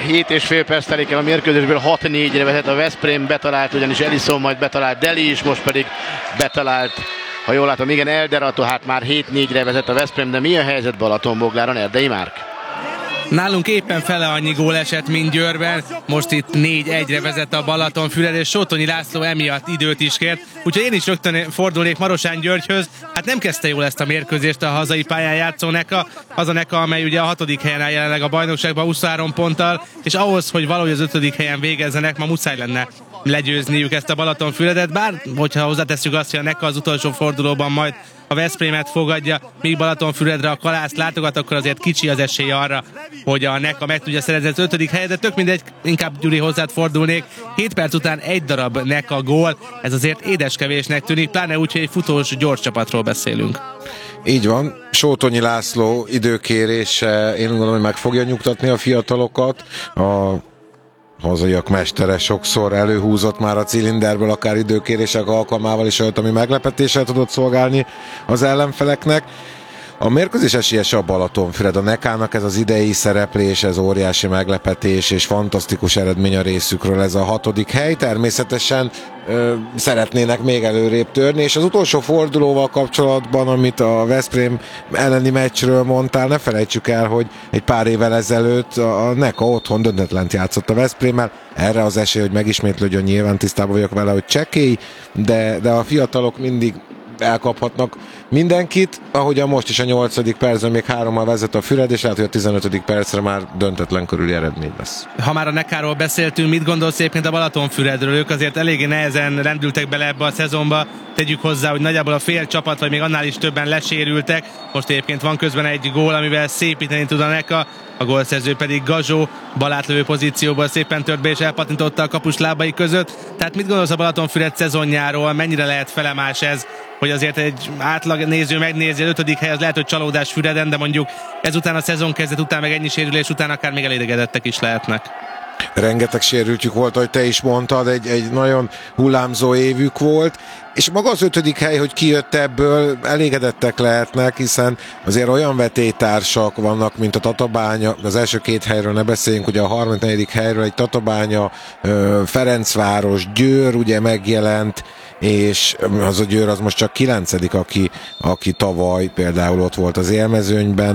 7,5 perc telik el a mérkőzésből, 6-4-re vezet a Veszprém, betalált ugyanis Ellison, majd betalált Deli is, most pedig betalált, ha jól látom, igen, Elderato, hát már 7-4-re vezet a Veszprém, de mi a helyzet Balatonbogláron, Erdei Márk? Nálunk éppen fele annyi gól esett, mint Győrben. Most itt 4-1-re vezet a Balatonfüred, és Sótonyi László emiatt időt is kért. Úgyhogy én is rögtön fordulnék Marosán Györgyhöz. Hát nem kezdte jól ezt a mérkőzést a hazai pályán játszó Neka. Az a Neka, amely ugye a 6. helyen áll jelenleg a bajnokságban 23 ponttal, és ahhoz, hogy valahogy az 5. helyen végezzenek, ma muszáj lenne legyőzniük ezt a Balatonfüredet. Bár, hogyha hozzátesszük azt, hogy a Neka az utolsó fordulóban majd a Veszprémet fogadja, míg Balatonfüredre a Kalászt látogat, akkor azért kicsi az esély arra, hogy a Neka meg tudja szerezni az 5. helyet, de tök mindegy, inkább Gyuri hozzád fordulnék. 7 perc után egy darab Neka gól, ez azért édeskevésnek tűnik, pláne úgy, hogy egy futós gyors csapatról beszélünk. Így van, Sótonyi László időkérése, én gondolom, hogy meg fogja nyugtatni a fiatalokat. A hazaiak mestere sokszor előhúzott már a cilinderből, akár időkérések alkalmával is olyat, ami meglepetéssel tudott szolgálni az ellenfeleknek. A mérkőzés esélyese a Balatonfüred, a Nekának ez az idei szereplés, ez óriási meglepetés és fantasztikus eredmény a részükről, ez a 6. hely. Természetesen szeretnének még előrébb törni, és az utolsó fordulóval kapcsolatban, amit a Veszprém elleni meccsről mondtál, ne felejtsük el, hogy egy pár évvel ezelőtt a Neka otthon döntetlent játszott a Veszprémmel. Erre az esély, hogy megismétlődjön, nyilván tisztában vagyok vele, hogy csekély, de a fiatalok mindig elkaphatnak mindenkit, ahogyan most is a 8. percben még 3-mal vezet a Füred, és lehet, hogy a 15. percre már döntetlen körüli eredmény lesz. Ha már a Nekáról beszéltünk, mit gondolsz egyébként a Balatonfüredről? Ők azért eléggé nehezen rendültek bele ebbe a szezonba. Tegyük hozzá, hogy nagyjából a fél csapat, vagy még annál is többen lesérültek. Most egyébként van közben egy gól, amivel szépíteni tud a Neka. A gólszerző pedig Gazsó, balátlövő pozícióból szépen tört be és elpatintotta a kapus lábai között. Tehát mit gondolsz a Balatonfüred szezonjáról? Mennyire lehet felemás ez, hogy azért egy átlag néző megnézi, az 5. hely az lehet, hogy csalódás Füreden, de mondjuk ezután a szezon kezdet után, meg ennyi sérülés után akár még elégedettek is lehetnek. rengeteg sérültjük volt, ahogy te is mondtad, egy nagyon hullámzó évük volt, és maga az 5. hely, hogy kijött ebből, elégedettek lehetnek, hiszen azért olyan vetélytársak vannak, mint a Tatabánya, az első 2 helyről ne beszéljünk, ugye a 3.-4. helyről egy Tatabánya, Ferencváros, Győr ugye megjelent, és az a Győr az most csak 9., aki tavaly például ott volt az élmezőnyben,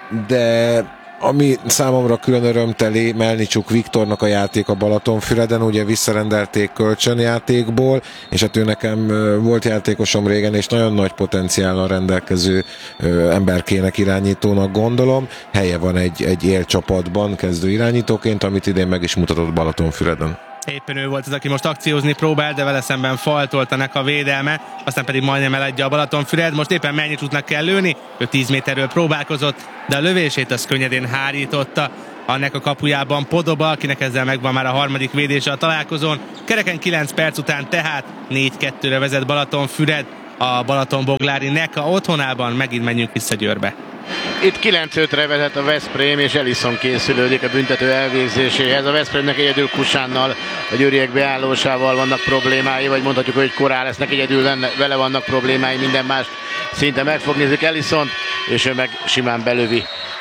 de ami számomra külön örömteli, Melnicsuk Viktornak a játék a Balatonfüreden, ugye visszarendelték kölcsönjátékból, és hát ő nekem volt játékosom régen, és nagyon nagy potenciállal rendelkező emberkének, irányítónak gondolom. Helye van egy élcsapatban kezdő irányítóként, amit idén meg is mutatott Balatonfüreden. Éppen ő volt az, aki most akciózni próbál, de vele szemben faltolt a Neka védelme, aztán pedig majdnem eladja a Balatonfüred. Most éppen Melnicsuknak kell lőni, ő 10 méterről próbálkozott, de a lövését az könnyedén hárította a Neka kapujában Podoba, akinek ezzel megvan már a 3. védése a találkozón. Kereken 9 perc után tehát 4-2-re vezet Balatonfüred a Balatonboglári Neka otthonában. Megint menjünk vissza Győrbe. Itt 9-5-re vezet a Veszprém, és Ellison készülődik a büntető elvégzéséhez. A Veszprémnek egyedül Kusánnal, a győriek beállósával vannak problémái, vagy mondhatjuk, hogy Korál lesznek, egyedül vele vannak problémái, minden más szinte meg fog nézni Ellison, és ő meg simán belövi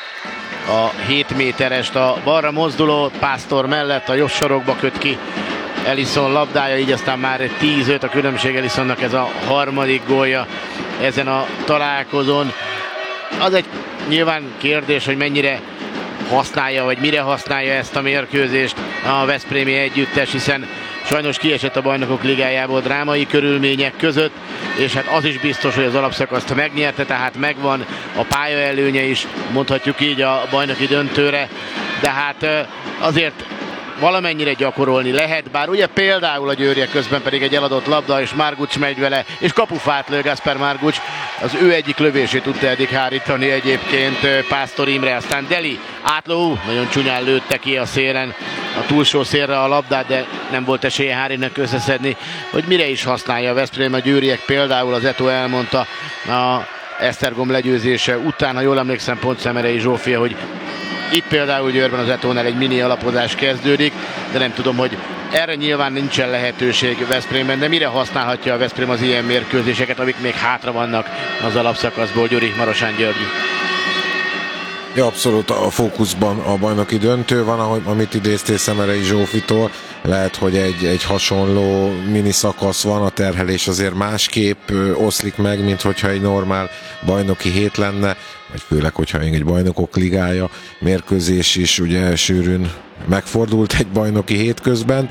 a 7 méterest a balra mozduló Pásztor mellett, a jobb sarokba köt ki Ellison labdája, így aztán már 10-5 a különbség. Ellisonnak ez a 3. gólja ezen a találkozón. Az egy nyilván kérdés, hogy mennyire használja, vagy mire használja ezt a mérkőzést a veszprémi együttes, hiszen sajnos kiesett a Bajnokok Ligájából drámai körülmények között, és hát az is biztos, hogy az alapszakaszt megnyerte, tehát megvan a pályaelőnye is, mondhatjuk így, a bajnoki döntőre, de hát azért valamennyire gyakorolni lehet, bár ugye például a győriek közben pedig egy eladott labda, és Margucs megy vele, és kapufát lő Gaspar Margucs, az ő egyik lövését tudta eddig hárítani egyébként Pásztor Imre, aztán Deli átló, nagyon csúnyán lőtte ki a szélen, a túlsó szélre a labdát, de nem volt esélye Hárinak összeszedni, hogy mire is használja a Veszprém. A győriek például, az Eto elmondta a Esztergom legyőzése után, ha jól emlékszem, Pontszerei Zsófia, hogy itt például Győrben az Etónál egy mini alapozás kezdődik, de nem tudom, hogy erre nyilván nincsen lehetőség Veszprémben, de mire használhatja a Veszprém az ilyen mérkőzéseket, amik még hátra vannak az alapszakaszból. Gyuri, Marosán György. Ja, abszolút a fókuszban a bajnoki döntő van, amit idéztél Szemerei Zsófitól. Lehet, hogy egy hasonló mini szakasz van, a terhelés azért másképp oszlik meg, mint hogyha egy normál bajnoki hét lenne, vagy főleg, hogyha egy Bajnokok Ligája mérkőzés is ugye sűrűn megfordult egy bajnoki hét közben.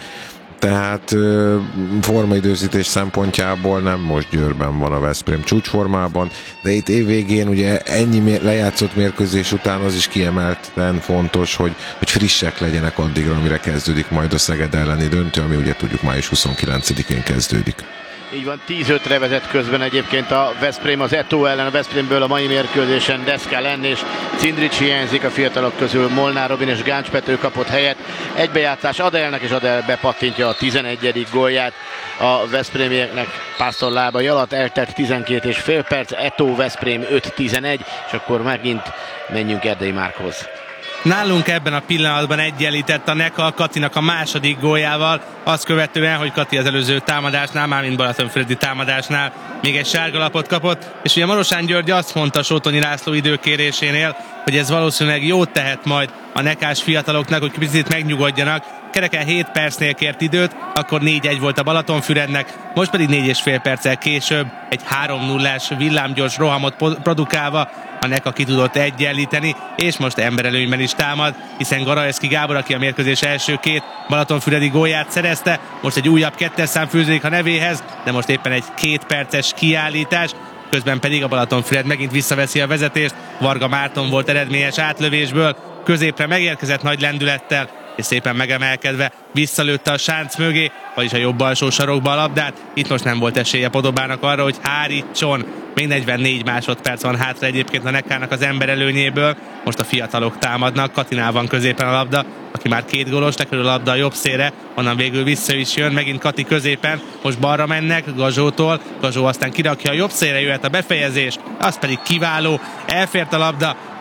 Tehát formaidőzítés szempontjából nem most Győrben van a Veszprém csúcsformában, de itt évvégén ugye ennyi lejátszott mérkőzés után az is kiemelten fontos, hogy frissek legyenek addigra, amire kezdődik majd a Szeged elleni döntő, ami ugye tudjuk május 29-én kezdődik. Így van, 10-5-re vezet közben egyébként a Veszprém az Eto ellen. A Veszprémből a mai mérkőzésen Deszka Lenn és Cindrics hiányzik, a fiatalok közül Molnár Robin és Gáncs Pető kapott helyet. Egybejátszás Adelnek, és Adel bepattintja a 11. gólját a veszprémieknek Pásztor lábai alatt. Eltelt 12,5 perc, Eto Veszprém 5-11, és akkor megint menjünk Erdei Márkhoz. Nálunk ebben a pillanatban egyenlített a Neka Katinak a 2. góljával, azt követően, hogy Kati az előző támadásnál, mármint Balatonfüredi támadásnál még egy sárgalapot kapott, és ugye Marosán György azt mondta Sótonyi László időkérésénél, hogy ez valószínűleg jót tehet majd a nekás fiataloknak, hogy picit megnyugodjanak. Kereken 7 percnél kért időt, akkor 4-1 volt a Balatonfürednek, most pedig 4,5 perccel később egy 3-0-ás villámgyors rohamot produkálva a Neka ki tudott egyenlíteni, és most emberelőnyben is támad, hiszen Garaeszki Gábor, aki a mérkőzés első 2 balatonfüredi gólját szerezte, most egy újabb 2-es szám fűződik a nevéhez, de most éppen egy 2 perces kiállítás, közben pedig a Balatonfüred megint visszaveszi a vezetést. Varga Márton volt eredményes átlövésből, középre megérkezett nagy lendülettel, és szépen megemelkedve visszalőtte a sánc mögé, vagyis a jobb alsó sarokba a labdát. Itt most nem volt esélye Podobának arra, hogy hárítson. Még 44 másodperc van hátra egyébként a Nekának az emberelőnyéből. Most a fiatalok támadnak, Katinál van középen a labda, aki már 2 gólos, lekerül a labda a jobb szélre, onnan végül vissza is jön, megint Kati középen, most balra mennek Gazsótól, Gazsó aztán kirakja a jobb szélre, jöhet a befejezés, az pedig kiváló, elfért a labda,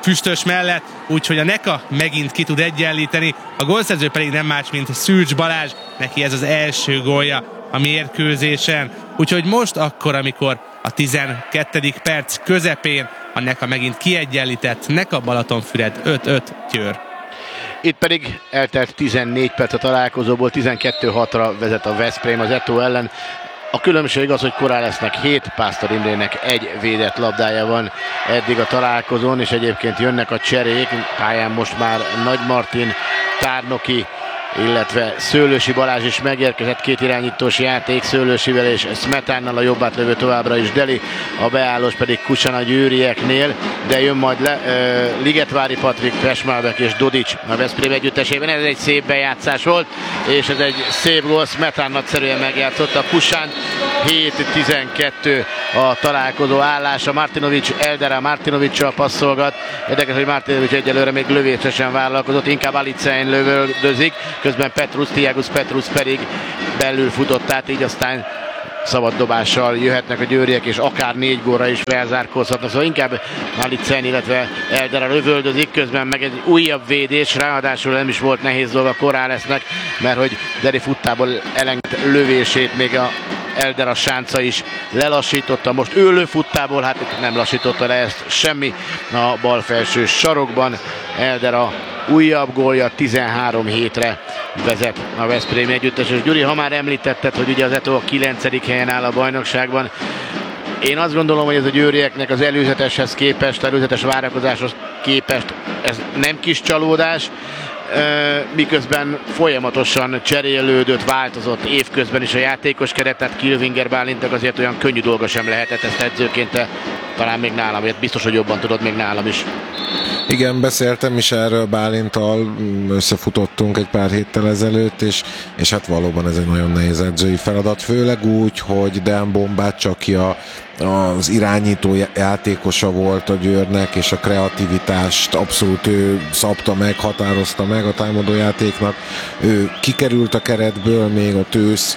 Füstös mellett, úgyhogy a Neka megint ki tud egyenlíteni, a gólszerző pedig nem más, mint Szűcs Balázs, neki ez az első gólja a mérkőzésen, úgyhogy most akkor, amikor a 12. perc közepén a Neka megint kiegyenlített, Neka Balatonfüred 5-5 Győr. Itt pedig eltelt 14 perc a találkozóból, 12-6-ra vezet a Veszprém az Eto ellen. A különbség az, hogy Korálesznek 7, Pásztor Imrének 1 védett labdája van eddig a találkozón, és egyébként jönnek a cserék, pályán most már Nagy Martin, Tárnoki, illetve Szőlősi Balázs is megérkezett, 2 irányítós játék Szőlősivel és Smetánnal, a jobbátlövő továbbra is Deli, a beállós pedig Kusan a győrieknél, de jön majd Ligetvári Patrik, Pesmálbek és Dodics a Veszprém együttesében. Ez egy szép bejátszás volt, és ez egy szép gól, Smetán nagyszerűen megjátszott, a Kusán 7-12 a találkozó állása. Martinovics, Eldera Martinovics-sal passzolgat, érdekes, hogy Martinovics egyelőre még lövésesen vállalkozott, inkább Alicein lövöldözik, közben Tiagus Petrus pedig belül futott át, így aztán szabad dobással jöhetnek a győriek, és akár 4 gólra is felzárkózhatnak, szóval inkább Alicein, illetve Eldera lövöldözik, közben meg egy újabb védés, ráadásul nem is volt nehéz dolga Korálesznek, mert hogy Deri futtából elengedett lövését még a Eldera sánca is lelassította, most ő lőfuttából, hát nem lassította le ezt semmi a bal felső sarokban. Eldera újabb gólja, 13-7-re vezet a Veszprém együttes. És Gyuri, ha már említetted, hogy ugye az Eto a 9. helyen áll a bajnokságban, én azt gondolom, hogy ez a győrieknek az előzeteshez képest, előzetes várakozáshoz képest ez nem kis csalódás, miközben folyamatosan cserélődött, változott évközben is a játékos keret, tehát Kilvinger Bálintnak azért olyan könnyű dolga sem lehetett, ezt edzőként te talán még nálam, biztos, hogy jobban tudod, még nálam is. Igen, beszéltem is erről Bálinttal, összefutottunk egy pár héttel ezelőtt, és hát valóban ez egy nagyon nehéz edzői feladat, főleg úgy, hogy Deán Bombács, aki az irányító játékosa volt a Győrnek, és a kreativitást abszolút ő szabta meg, határozta meg a támadójátéknak. Ő kikerült a keretből még a tősz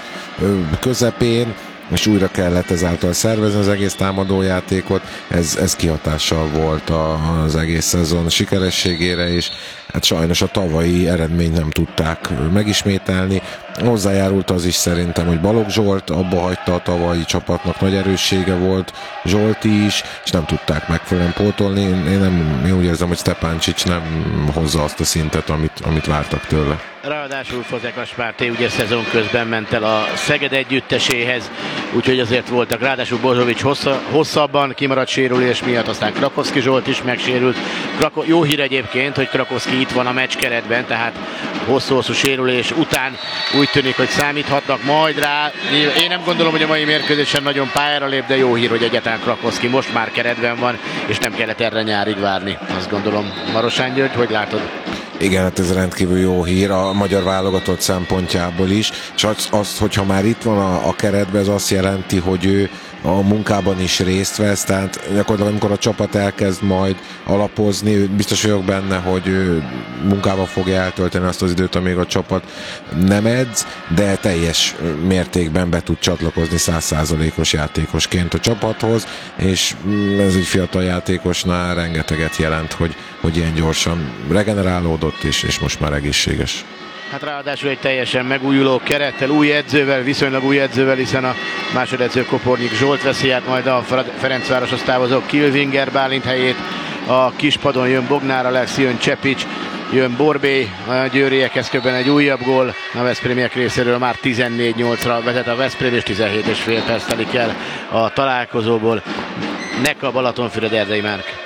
közepén, és újra kellett ezáltal szervezni az egész támadójátékot. Ez kihatással volt az egész szezon sikerességére, és hát sajnos a tavalyi eredményt nem tudták megismételni. Hozzájárult az is szerintem, hogy Balogh Zsolt abba hagyta a tavalyi csapatnak, nagy erőssége volt, Zsolti is, és nem tudták megfelelően pótolni. Én úgy érzem, hogy Stepáncsics nem hozza azt a szintet, amit vártak tőle. Ráadásul Fazekas Márté ugye szezon közben ment el a Szeged együtteséhez, úgyhogy azért voltak. Ráadásul Bozovics hosszabban kimaradt sérülés miatt, aztán Krakowski Zsolt is megsérült. Jó hír egyébként, hogy Krakowski itt van a meccs keretben, tehát hosszú-hosszú sérülés után úgy tűnik, hogy számíthatnak majd rá. Én nem gondolom, hogy a mai mérkőzésen nagyon pályára lép, de jó hír, hogy egyáltalán Krakowski most már keretben van, és nem kellett erre nyárig várni. Azt gondolom. Marosán György, hogy látod? Igen, hát ez rendkívül jó hír a magyar válogatott szempontjából is, és az, hogyha már itt van a keretben, ez azt jelenti, hogy ő a munkában is részt vesz, tehát gyakorlatilag amikor a csapat elkezd majd alapozni, biztos vagyok benne, hogy ő munkával fogja eltölteni azt az időt, amíg a csapat nem edz, de teljes mértékben be tud csatlakozni 100%-os játékosként a csapathoz, és ez egy fiatal játékosnál rengeteget jelent, hogy ilyen gyorsan regenerálódott és most már egészséges. Hát ráadásul egy teljesen megújuló kerettel, új edzővel, viszonylag új edzővel, hiszen a másodedző Kopornyik Zsolt veszi át majd a Ferencvároshoz távozó Kilvinger Bálint helyét. A kispadon jön Bognár Alex, jön Csepics, jön Borbély, a győriekhez köbben egy újabb gól. A veszprémiek részéről már 14-8-ra vezet a Veszprém, és 17,5 perc telik el a találkozóból. Neka Balatonfüred, Erdei Márk.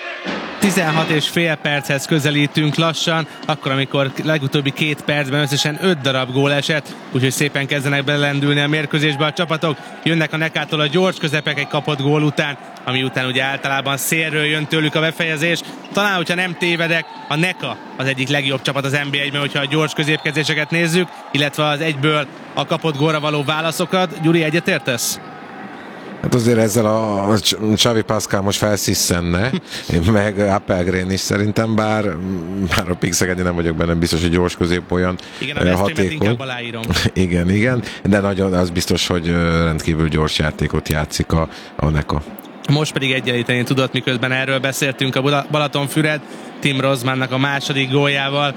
16,5 perchez közelítünk lassan, akkor amikor legutóbbi 2 percben összesen 5 darab gól esett, úgyhogy szépen kezdenek belendülni a mérkőzésbe a csapatok. Jönnek a Nekától a gyors közepek egy kapott gól után, ami után ugye általában szélről jön tőlük a befejezés. Talán, hogyha nem tévedek, a Neka az egyik legjobb csapat az NBA-ben, hogyha a gyors középkezéseket nézzük, illetve az egyből a kapott gólra való válaszokat. Gyuri, egyetértesz? Hát azért ezzel a Xavi Pascal most felsziszenne, meg Appelgren is szerintem, bár a Pixegedi nem vagyok benne biztos, hogy gyors közép olyan hatékony. Igen, de nagyon az biztos, hogy rendkívül gyors játékot játszik a Neka. most pedig egyenlíteni tudott, miközben erről beszéltünk a Balatonfüred. Tim Rozmannak a második góljával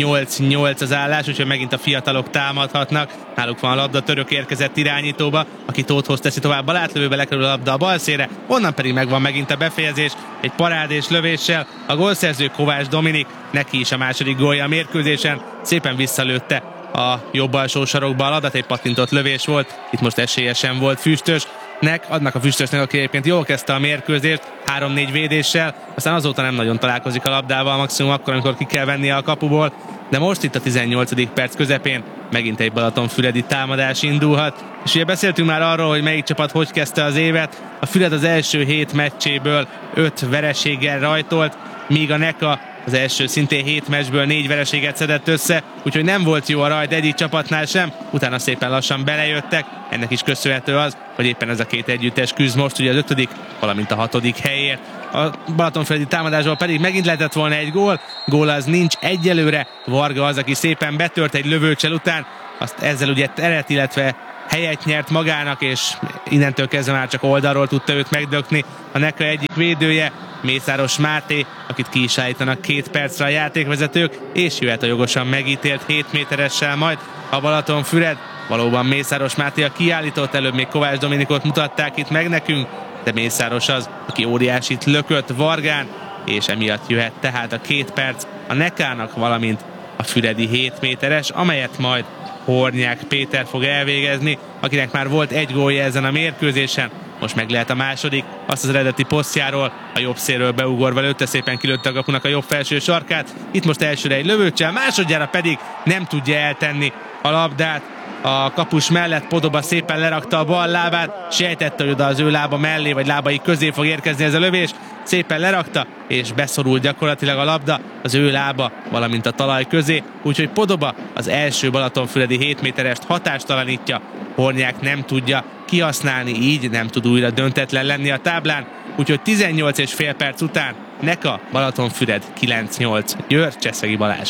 8-8 az állás, úgyhogy megint a fiatalok támadhatnak. Náluk van a labda, Török érkezett irányítóba, aki Tóthhoz teszi tovább, balátlövőbe lekerül a labda a bal szélre, onnan pedig megvan megint a befejezés, egy parádés lövéssel. A gólszerző Kovács Dominik, neki is a második gólja a mérkőzésen, szépen visszalőtte a jobb alsó sarokba a labdát, egy pattintott lövés volt, itt most esélyesen volt Füstösnek, adnak a Füstösnek, aki egyébként jól kezdte a mérkőzést, 3-4 védéssel, aztán azóta nem nagyon találkozik a labdával, maximum akkor, amikor ki kell vennie a kapuból, de most itt a 18. perc közepén megint egy balatonfüredi támadás indulhat, és ugye beszéltünk már arról, hogy melyik csapat hogy kezdte az évet. A Füred az első 7 meccséből 5 vereséggel rajtolt, míg a Neka az első szintén 7 meccsből 4 vereséget szedett össze, úgyhogy nem volt jó a rajt egyik csapatnál sem, utána szépen lassan belejöttek, ennek is köszönhető az, hogy éppen ez a két együttes küzd most ugye az 5., valamint a 6. helyért. A balatonfüredi támadásból pedig megint lehetett volna egy gól az nincs egyelőre, Varga az, aki szépen betört egy lövőcsel után, azt ezzel ugye teret, illetve helyet nyert magának, és innentől kezdve már csak oldalról tudta őt megdökni a Neka egyik védője, Mészáros Máté, akit ki is állítanak 2 percre a játékvezetők, és jöhet a jogosan megítélt 7 méteressel majd a Balatonfüred. Valóban Mészáros Máté a kiállított, előbb még Kovács Dominikot mutatták itt meg nekünk, de Mészáros az, aki óriásit lökött Vargán, és emiatt jöhet tehát a 2 perc a Nekának, valamint a füredi 7 méteres, amelyet majd Hornyák Péter fog elvégezni, akinek már volt egy gólja ezen a mérkőzésen, most meg lehet a második, azt az eredeti posztjáról, a jobb szélről beugorva lőtte, szépen kilőtte a kapunak a jobb felső sarkát, itt most elsőre egy lövőcsel, másodjára pedig nem tudja eltenni a labdát a kapus mellett, Podoba szépen lerakta a bal lábát, sejtette, hogy oda az ő lába mellé, vagy lábai közé fog érkezni ez a lövés, szépen lerakta, és beszorult gyakorlatilag a labda az ő lába, valamint a talaj közé, úgyhogy Podoba az első balatonfüredi 7 méterest hatástalanítja, Hornyák nem tudja kihasználni, így nem tud újra döntetlen lenni a táblán, úgyhogy 18,5 perc után Neka, Balatonfüred 9-8, Győr, Cseszegi Balázs.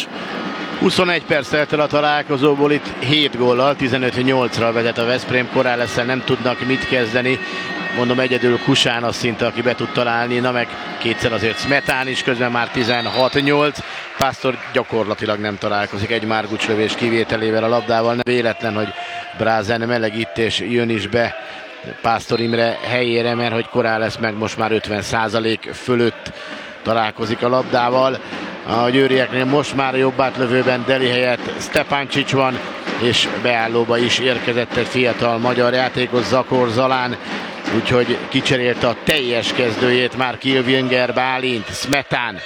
21 perc telt el a találkozóból, itt 7 góllal, 15-8-ra vezet a Veszprém, Corrales-szel nem tudnak mit kezdeni. Mondom, egyedül Kusán az szinte, aki be tud találni, na meg kétszer azért Smetán is, közben már 16-8. Pásztor gyakorlatilag nem találkozik egy márgucslövés kivételével a labdával. Nem véletlen, hogy Brázen melegít és jön is be Pásztor Imre helyére, mert hogy Corrales meg most már 50% fölött találkozik a labdával. A győrieknél most már a jobb átlövőben Deli helyett Stepáncsics van, és beállóba is érkezett egy fiatal magyar játékos, Zakor Zalán, úgyhogy kicserélte a teljes kezdőjét már Kilvinger, Bálint, Smetán,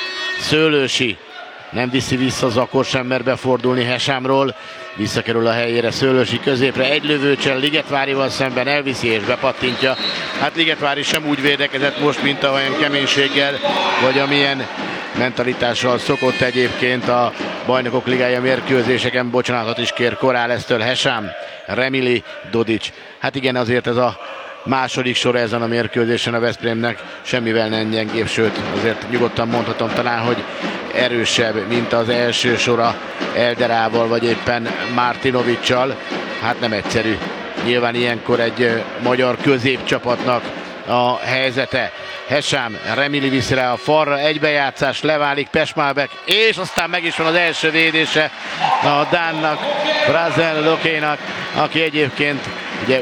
Szőlősi, nem viszi vissza Zakor sem mer befordulni Hesámról, visszakerül a helyére Szőlősi középre, egy lövőcsel Ligetvárival szemben elviszi és bepattintja. Hát Ligetvári sem úgy védekezett most, mint olyan keménységgel, vagy amilyen mentalitással szokott egyébként a Bajnokok Ligája mérkőzéseken. Bocsánatot is kér Corrales-től Hesám, Remili, Dodics. Hát igen, azért ez a második sor ezen a mérkőzésen a Veszprémnek semmivel nem gyengébb, sőt azért nyugodtan mondhatom talán, hogy erősebb, mint az első sora Elderával vagy éppen Martinovicsal. Hát nem egyszerű. Nyilván ilyenkor egy magyar középcsapatnak a helyzete. Hesám, Remili viszi rá a falra, egybejátszás, leválik Pesmálbek, és aztán meg is van az első védése a Dánnak, Brázen Lokénak, aki egyébként ugye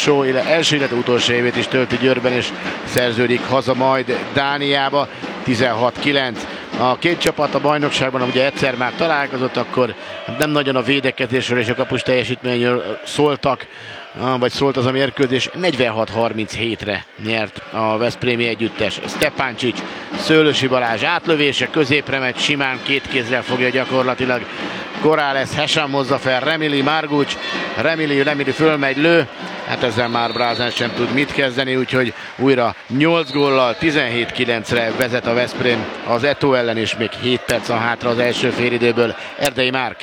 első, illetve utolsó évét is tölti Győrben, és szerződik haza majd Dániába. 16-9. A két csapat a bajnokságban ugye egyszer már találkozott, akkor nem nagyon a védekezésről és a kapus teljesítményről szóltak, vagy szólt az a mérkőzés. 46-37-re nyert a veszprémi együttes. Stepáncsics, Szőlősi Balázs átlövése, középre megy, simán két kézzel fogja gyakorlatilag Corrales, Hesam hozza fel, Remili, Margucs, Remili fölmegy, lő, hát ezzel már Brázen sem tud mit kezdeni, úgyhogy újra 8 góllal 17-9-re vezet a Veszprém az Eto ellen, és még 7 perc van hátra az első félidőből. Erdei Márk.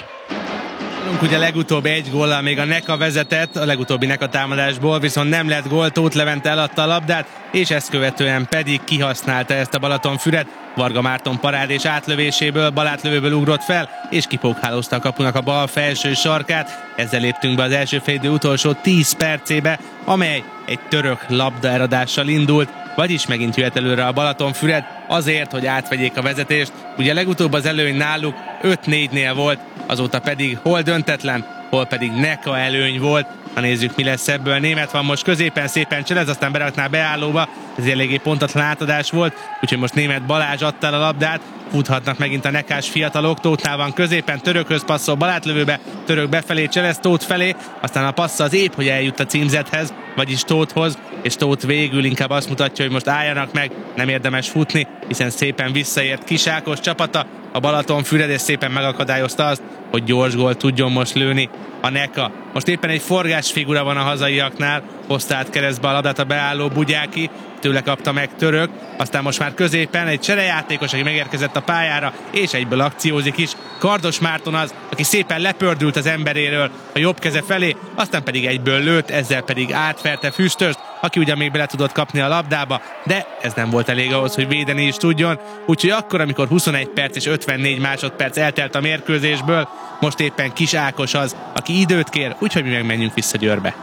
Ugye legutóbb egy góllal még a Neka vezetett, a legutóbbi Neka támadásból, viszont nem lett gól, Tóth Levente eladta a labdát, és ezt követően pedig kihasználta ezt a Balatonfüred. Varga Márton parádés átlövéséből, balátlövőből ugrott fel, és kipókhálózta a kapunak a bal felső sarkát. Ezzel léptünk be az első félidő utolsó 10 percébe, amely egy török labdaeladással indult. vagyis megint jöhet előre a Balatonfüred azért, hogy átvegyék a vezetést. Ugye legutóbb az előny náluk 5-4-nél volt, azóta pedig hol döntetlen, hol pedig Neka előny volt. Ha nézzük, mi lesz ebből. Német van most középen, szépen cselez, aztán berakná beállóba. Ez eléggé pontatlan átadás volt, úgyhogy most Német Balázs adta a labdát. Futhatnak megint a nekás fiatalok. Tótnál van középen, Törökhöz passzol, balátlövőbe, Török befelé, cselez Tóth felé, aztán a passza az épp, hogy eljut a címzethez, vagyis Tóthhoz, és Tóth végül inkább azt mutatja, hogy most álljanak meg, nem érdemes futni, hiszen szépen visszaért Kis Ákos csapata, a Balatonfüred, és szépen megakadályozta azt, hogy gyors gólt tudjon most lőni a Neka. Most éppen egy forgásfigura van a hazaiaknál, hozta át keresztbe a labdát a beálló Bugyáki, tőle kapta meg Török, aztán most már középen egy cserejátékos, aki megérkezett a pályára, és egyből akciózik is. Kardos Márton az, aki szépen lepördült az emberéről a jobb keze felé, aztán pedig egyből lőtt, ezzel pedig átverte Füstöst, aki ugye még bele tudott kapni a labdába, de ez nem volt elég ahhoz, hogy védeni is tudjon, úgyhogy akkor, amikor 21 perc és 54 másodperc eltelt a mérkőzésből, most éppen Kis Ákos az, aki időt kér, úgyhogy mi megmenjünk vissza Győrbe.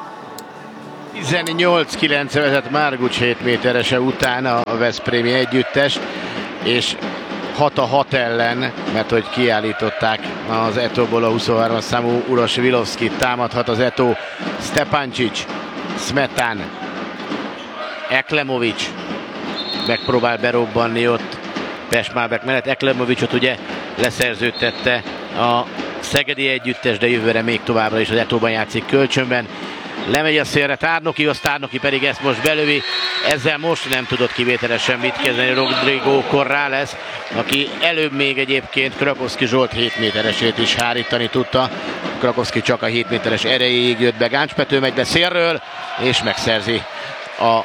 18-9 vezet Márgucs 7 méterese után a veszprémi együttes, és 6-6 ellen, mert hogy kiállították az Etóból a 23-as számú Uroš Vilovskit, támadhat az Etó, Stepancic, Smetán, Eklemovics megpróbál berobbanni ott Pestmábek mellett. Eklemovicsot ugye leszerződtette a szegedi együttes, de jövőre még továbbra is az Etóban játszik kölcsönben. Lemegy a szélre Tárnoki, Tárnoki pedig ezt most belövi, ezzel most nem tudott kivételesen mit kezdeni Rodrigo Corrales, aki előbb még egyébként Krakowski Zsolt 7 méteresét is hárítani tudta. Krakowski csak a 7 méteres erejéig jött be, Gáncspető megy be szélről, és megszerzi a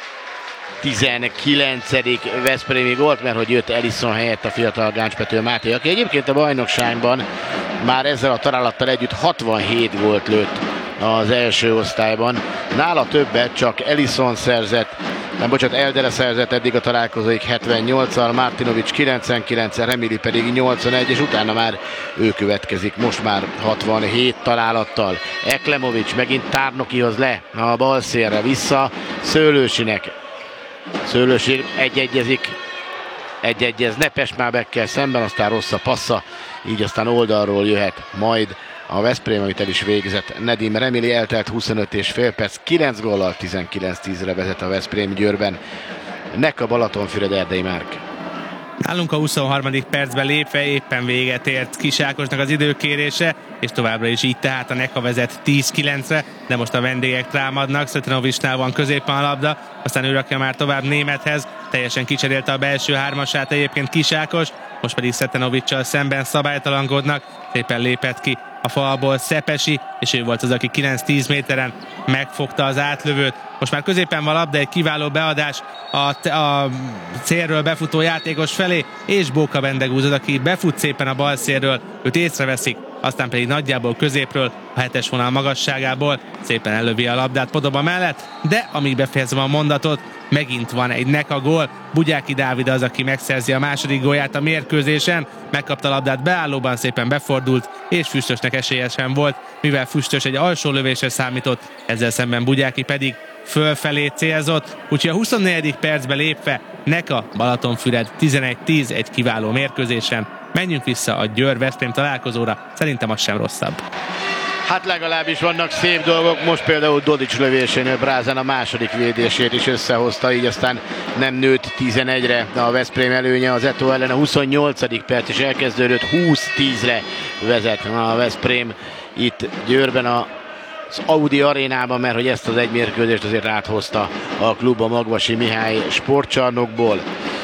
19. veszprémi gólt, mert hogy jött Ellison helyett a fiatal Gáncspető Máté, aki egyébként a bajnokságban már ezzel a találattal együtt 67 gólt lőtt az első osztályban. Nála többet csak Ellison szerzett, Eldere szerzett eddig a találkozóig 78-al, Martinovic 99-el, Remili pedig 81, és utána már ő következik, most már 67 találattal. Eklemovics megint Tárnokihoz le, a bal szélre vissza, Szőlősinek. Szőlősi egyegyez Pestmábekkel szemben, aztán rossz a passza, így aztán oldalról jöhet majd a Veszprém, amit el is végzett Nedim Remili. Eltelt 25,5 perc, 9 góllal 19-10-re vezet a Veszprém Győrben. Neka Balatonfüred, Erdei Márk. Nálunk a 23. percben lépve éppen véget ért Kis Ákosnak az időkérése, és továbbra is így tehát a Neka vezet 10-9-re, de most a vendégek támadnak, Szötenovicsnál van középen a labda, aztán ő rakja már tovább Némethez, teljesen kicserélte a belső hármasát egyébként Kis Ákos, most pedig Szötenovicsal szemben szabálytalankodnak, szépen lépett ki a falból Szepesi, és ő volt az, aki 9-10 méteren megfogta az átlövőt. Most már középen van labda, egy kiváló beadás a célről befutó játékos felé, és Bóka Bendegúz az, aki befut szépen a bal szélről, őt észreveszik, aztán pedig nagyjából középről, a 7-es vonal magasságából szépen ellövi a labdát Podoba mellett, de amíg befejezem a mondatot, megint van egy Neka gól. Bugyáki Dávid az, aki megszerzi a második gólját a mérkőzésen, megkapta a labdát beállóban, szépen befordult, és Füstösnek esélyesen volt, mivel Füstös egy alsó lövésre számított, ezzel szemben Bugyáki pedig fölfelé célzott, úgyhogy a 24. percbe lépve Neka Balatonfüred 11-10 egy kiváló mérkőzésen. Menjünk vissza a Győr-Veszprém találkozóra, szerintem az sem rosszabb. Hát legalábbis vannak szép dolgok, most például Dodics lövésénél Brázán a második védését is összehozta, így aztán nem nőtt 11-re a Veszprém előnye az Etó ellen, a 28. perc is elkezdődött, 20-10-re vezet a Veszprém itt Győrben az Audi arénában, mert hogy ezt az egy mérkőzést azért áthozta a klub a Magvasi Mihály sportcsarnokból.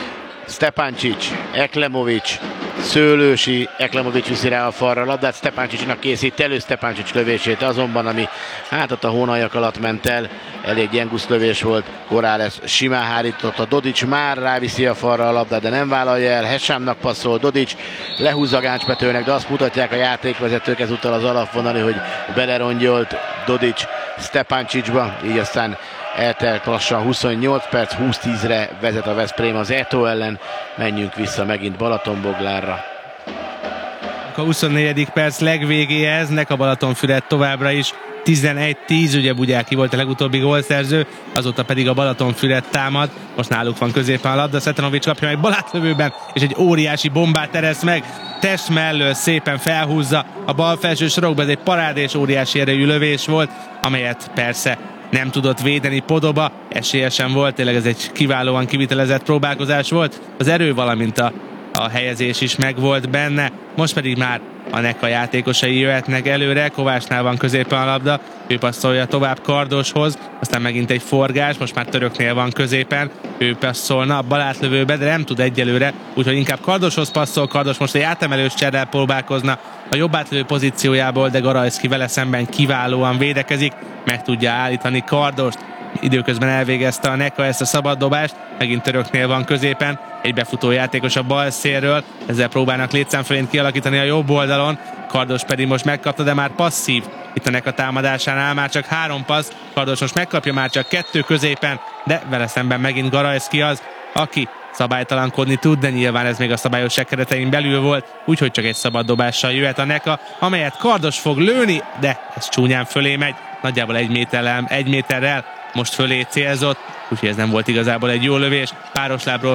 Stepancic, Eklemovics, Szőlősi, Eklemovics viszi rá a falra a labdát, Stepancicnak készít elő Stepancic lövését azonban, ami hát ott a hónaljak alatt ment el, elég gyengusz lövés volt, Corrales simán hárította, Dodics már ráviszi a falra a labdát, de nem vállalja el, Hesámnak passzol, Dodics lehúzza Gáncspetőnek, de azt mutatják a játékvezetők ezúttal az alapvonali, hogy belerongyolt Dodics Stepancicba, így aztán eltelt lassan 28 perc, 20-10-re vezet a Veszprém az Etó ellen. Menjünk vissza megint Balatonboglárra. a 24. perc legvégéhez, Neka Balatonfüred továbbra is 11-10, ugye Bugyáki volt a legutóbbi gólszerző, azóta pedig a Balatonfüred támad, most náluk van középen a labda, Szetanovics kapja meg balátlövőben, és egy óriási bombát ereszt meg, test mellől szépen felhúzza a bal felső sarokba, ez egy parádés óriási erejű lövés volt, amelyet persze nem tudott védeni Podoba, esélye sem volt, tényleg ez egy kiválóan kivitelezett próbálkozás volt, az erő, valamint a helyezés is megvolt benne, most pedig már a Neka játékosai jöhetnek előre, Kovácsnál van középen a labda, ő passzolja tovább Kardoshoz, aztán megint egy forgás, most már Töröknél van középen, ő passzolna a balátlövőbe, de nem tud egyelőre, úgyhogy inkább Kardoshoz passzol, Kardos most egy átemelős cserrel próbálkozna a jobb átlövő pozíciójából, de Garajszki vele szemben kiválóan védekezik, meg tudja állítani Kardost. Időközben elvégezte a Neka ezt a szabaddobást, megint Töröknél van középen, egy befutó játékos a bal szélről, ezzel próbálnak létszámfölényt kialakítani a jobb oldalon, Kardos pedig most megkapta, de már passzív. Itt a Neka támadásánál már csak 3 passz, Kardos most megkapja már csak 2 középen, de vele szemben megint Garajszki az, aki szabálytalankodni tud, de nyilván ez még a szabályosság keretein belül volt, úgyhogy csak egy szabad dobással jöhet a Neka, amelyet Kardos fog lőni, de ez csúnyán fölé megy, nagyjából 1 méterrel most fölé célzott, úgyhogy ez nem volt igazából egy jó lövés, páros lábról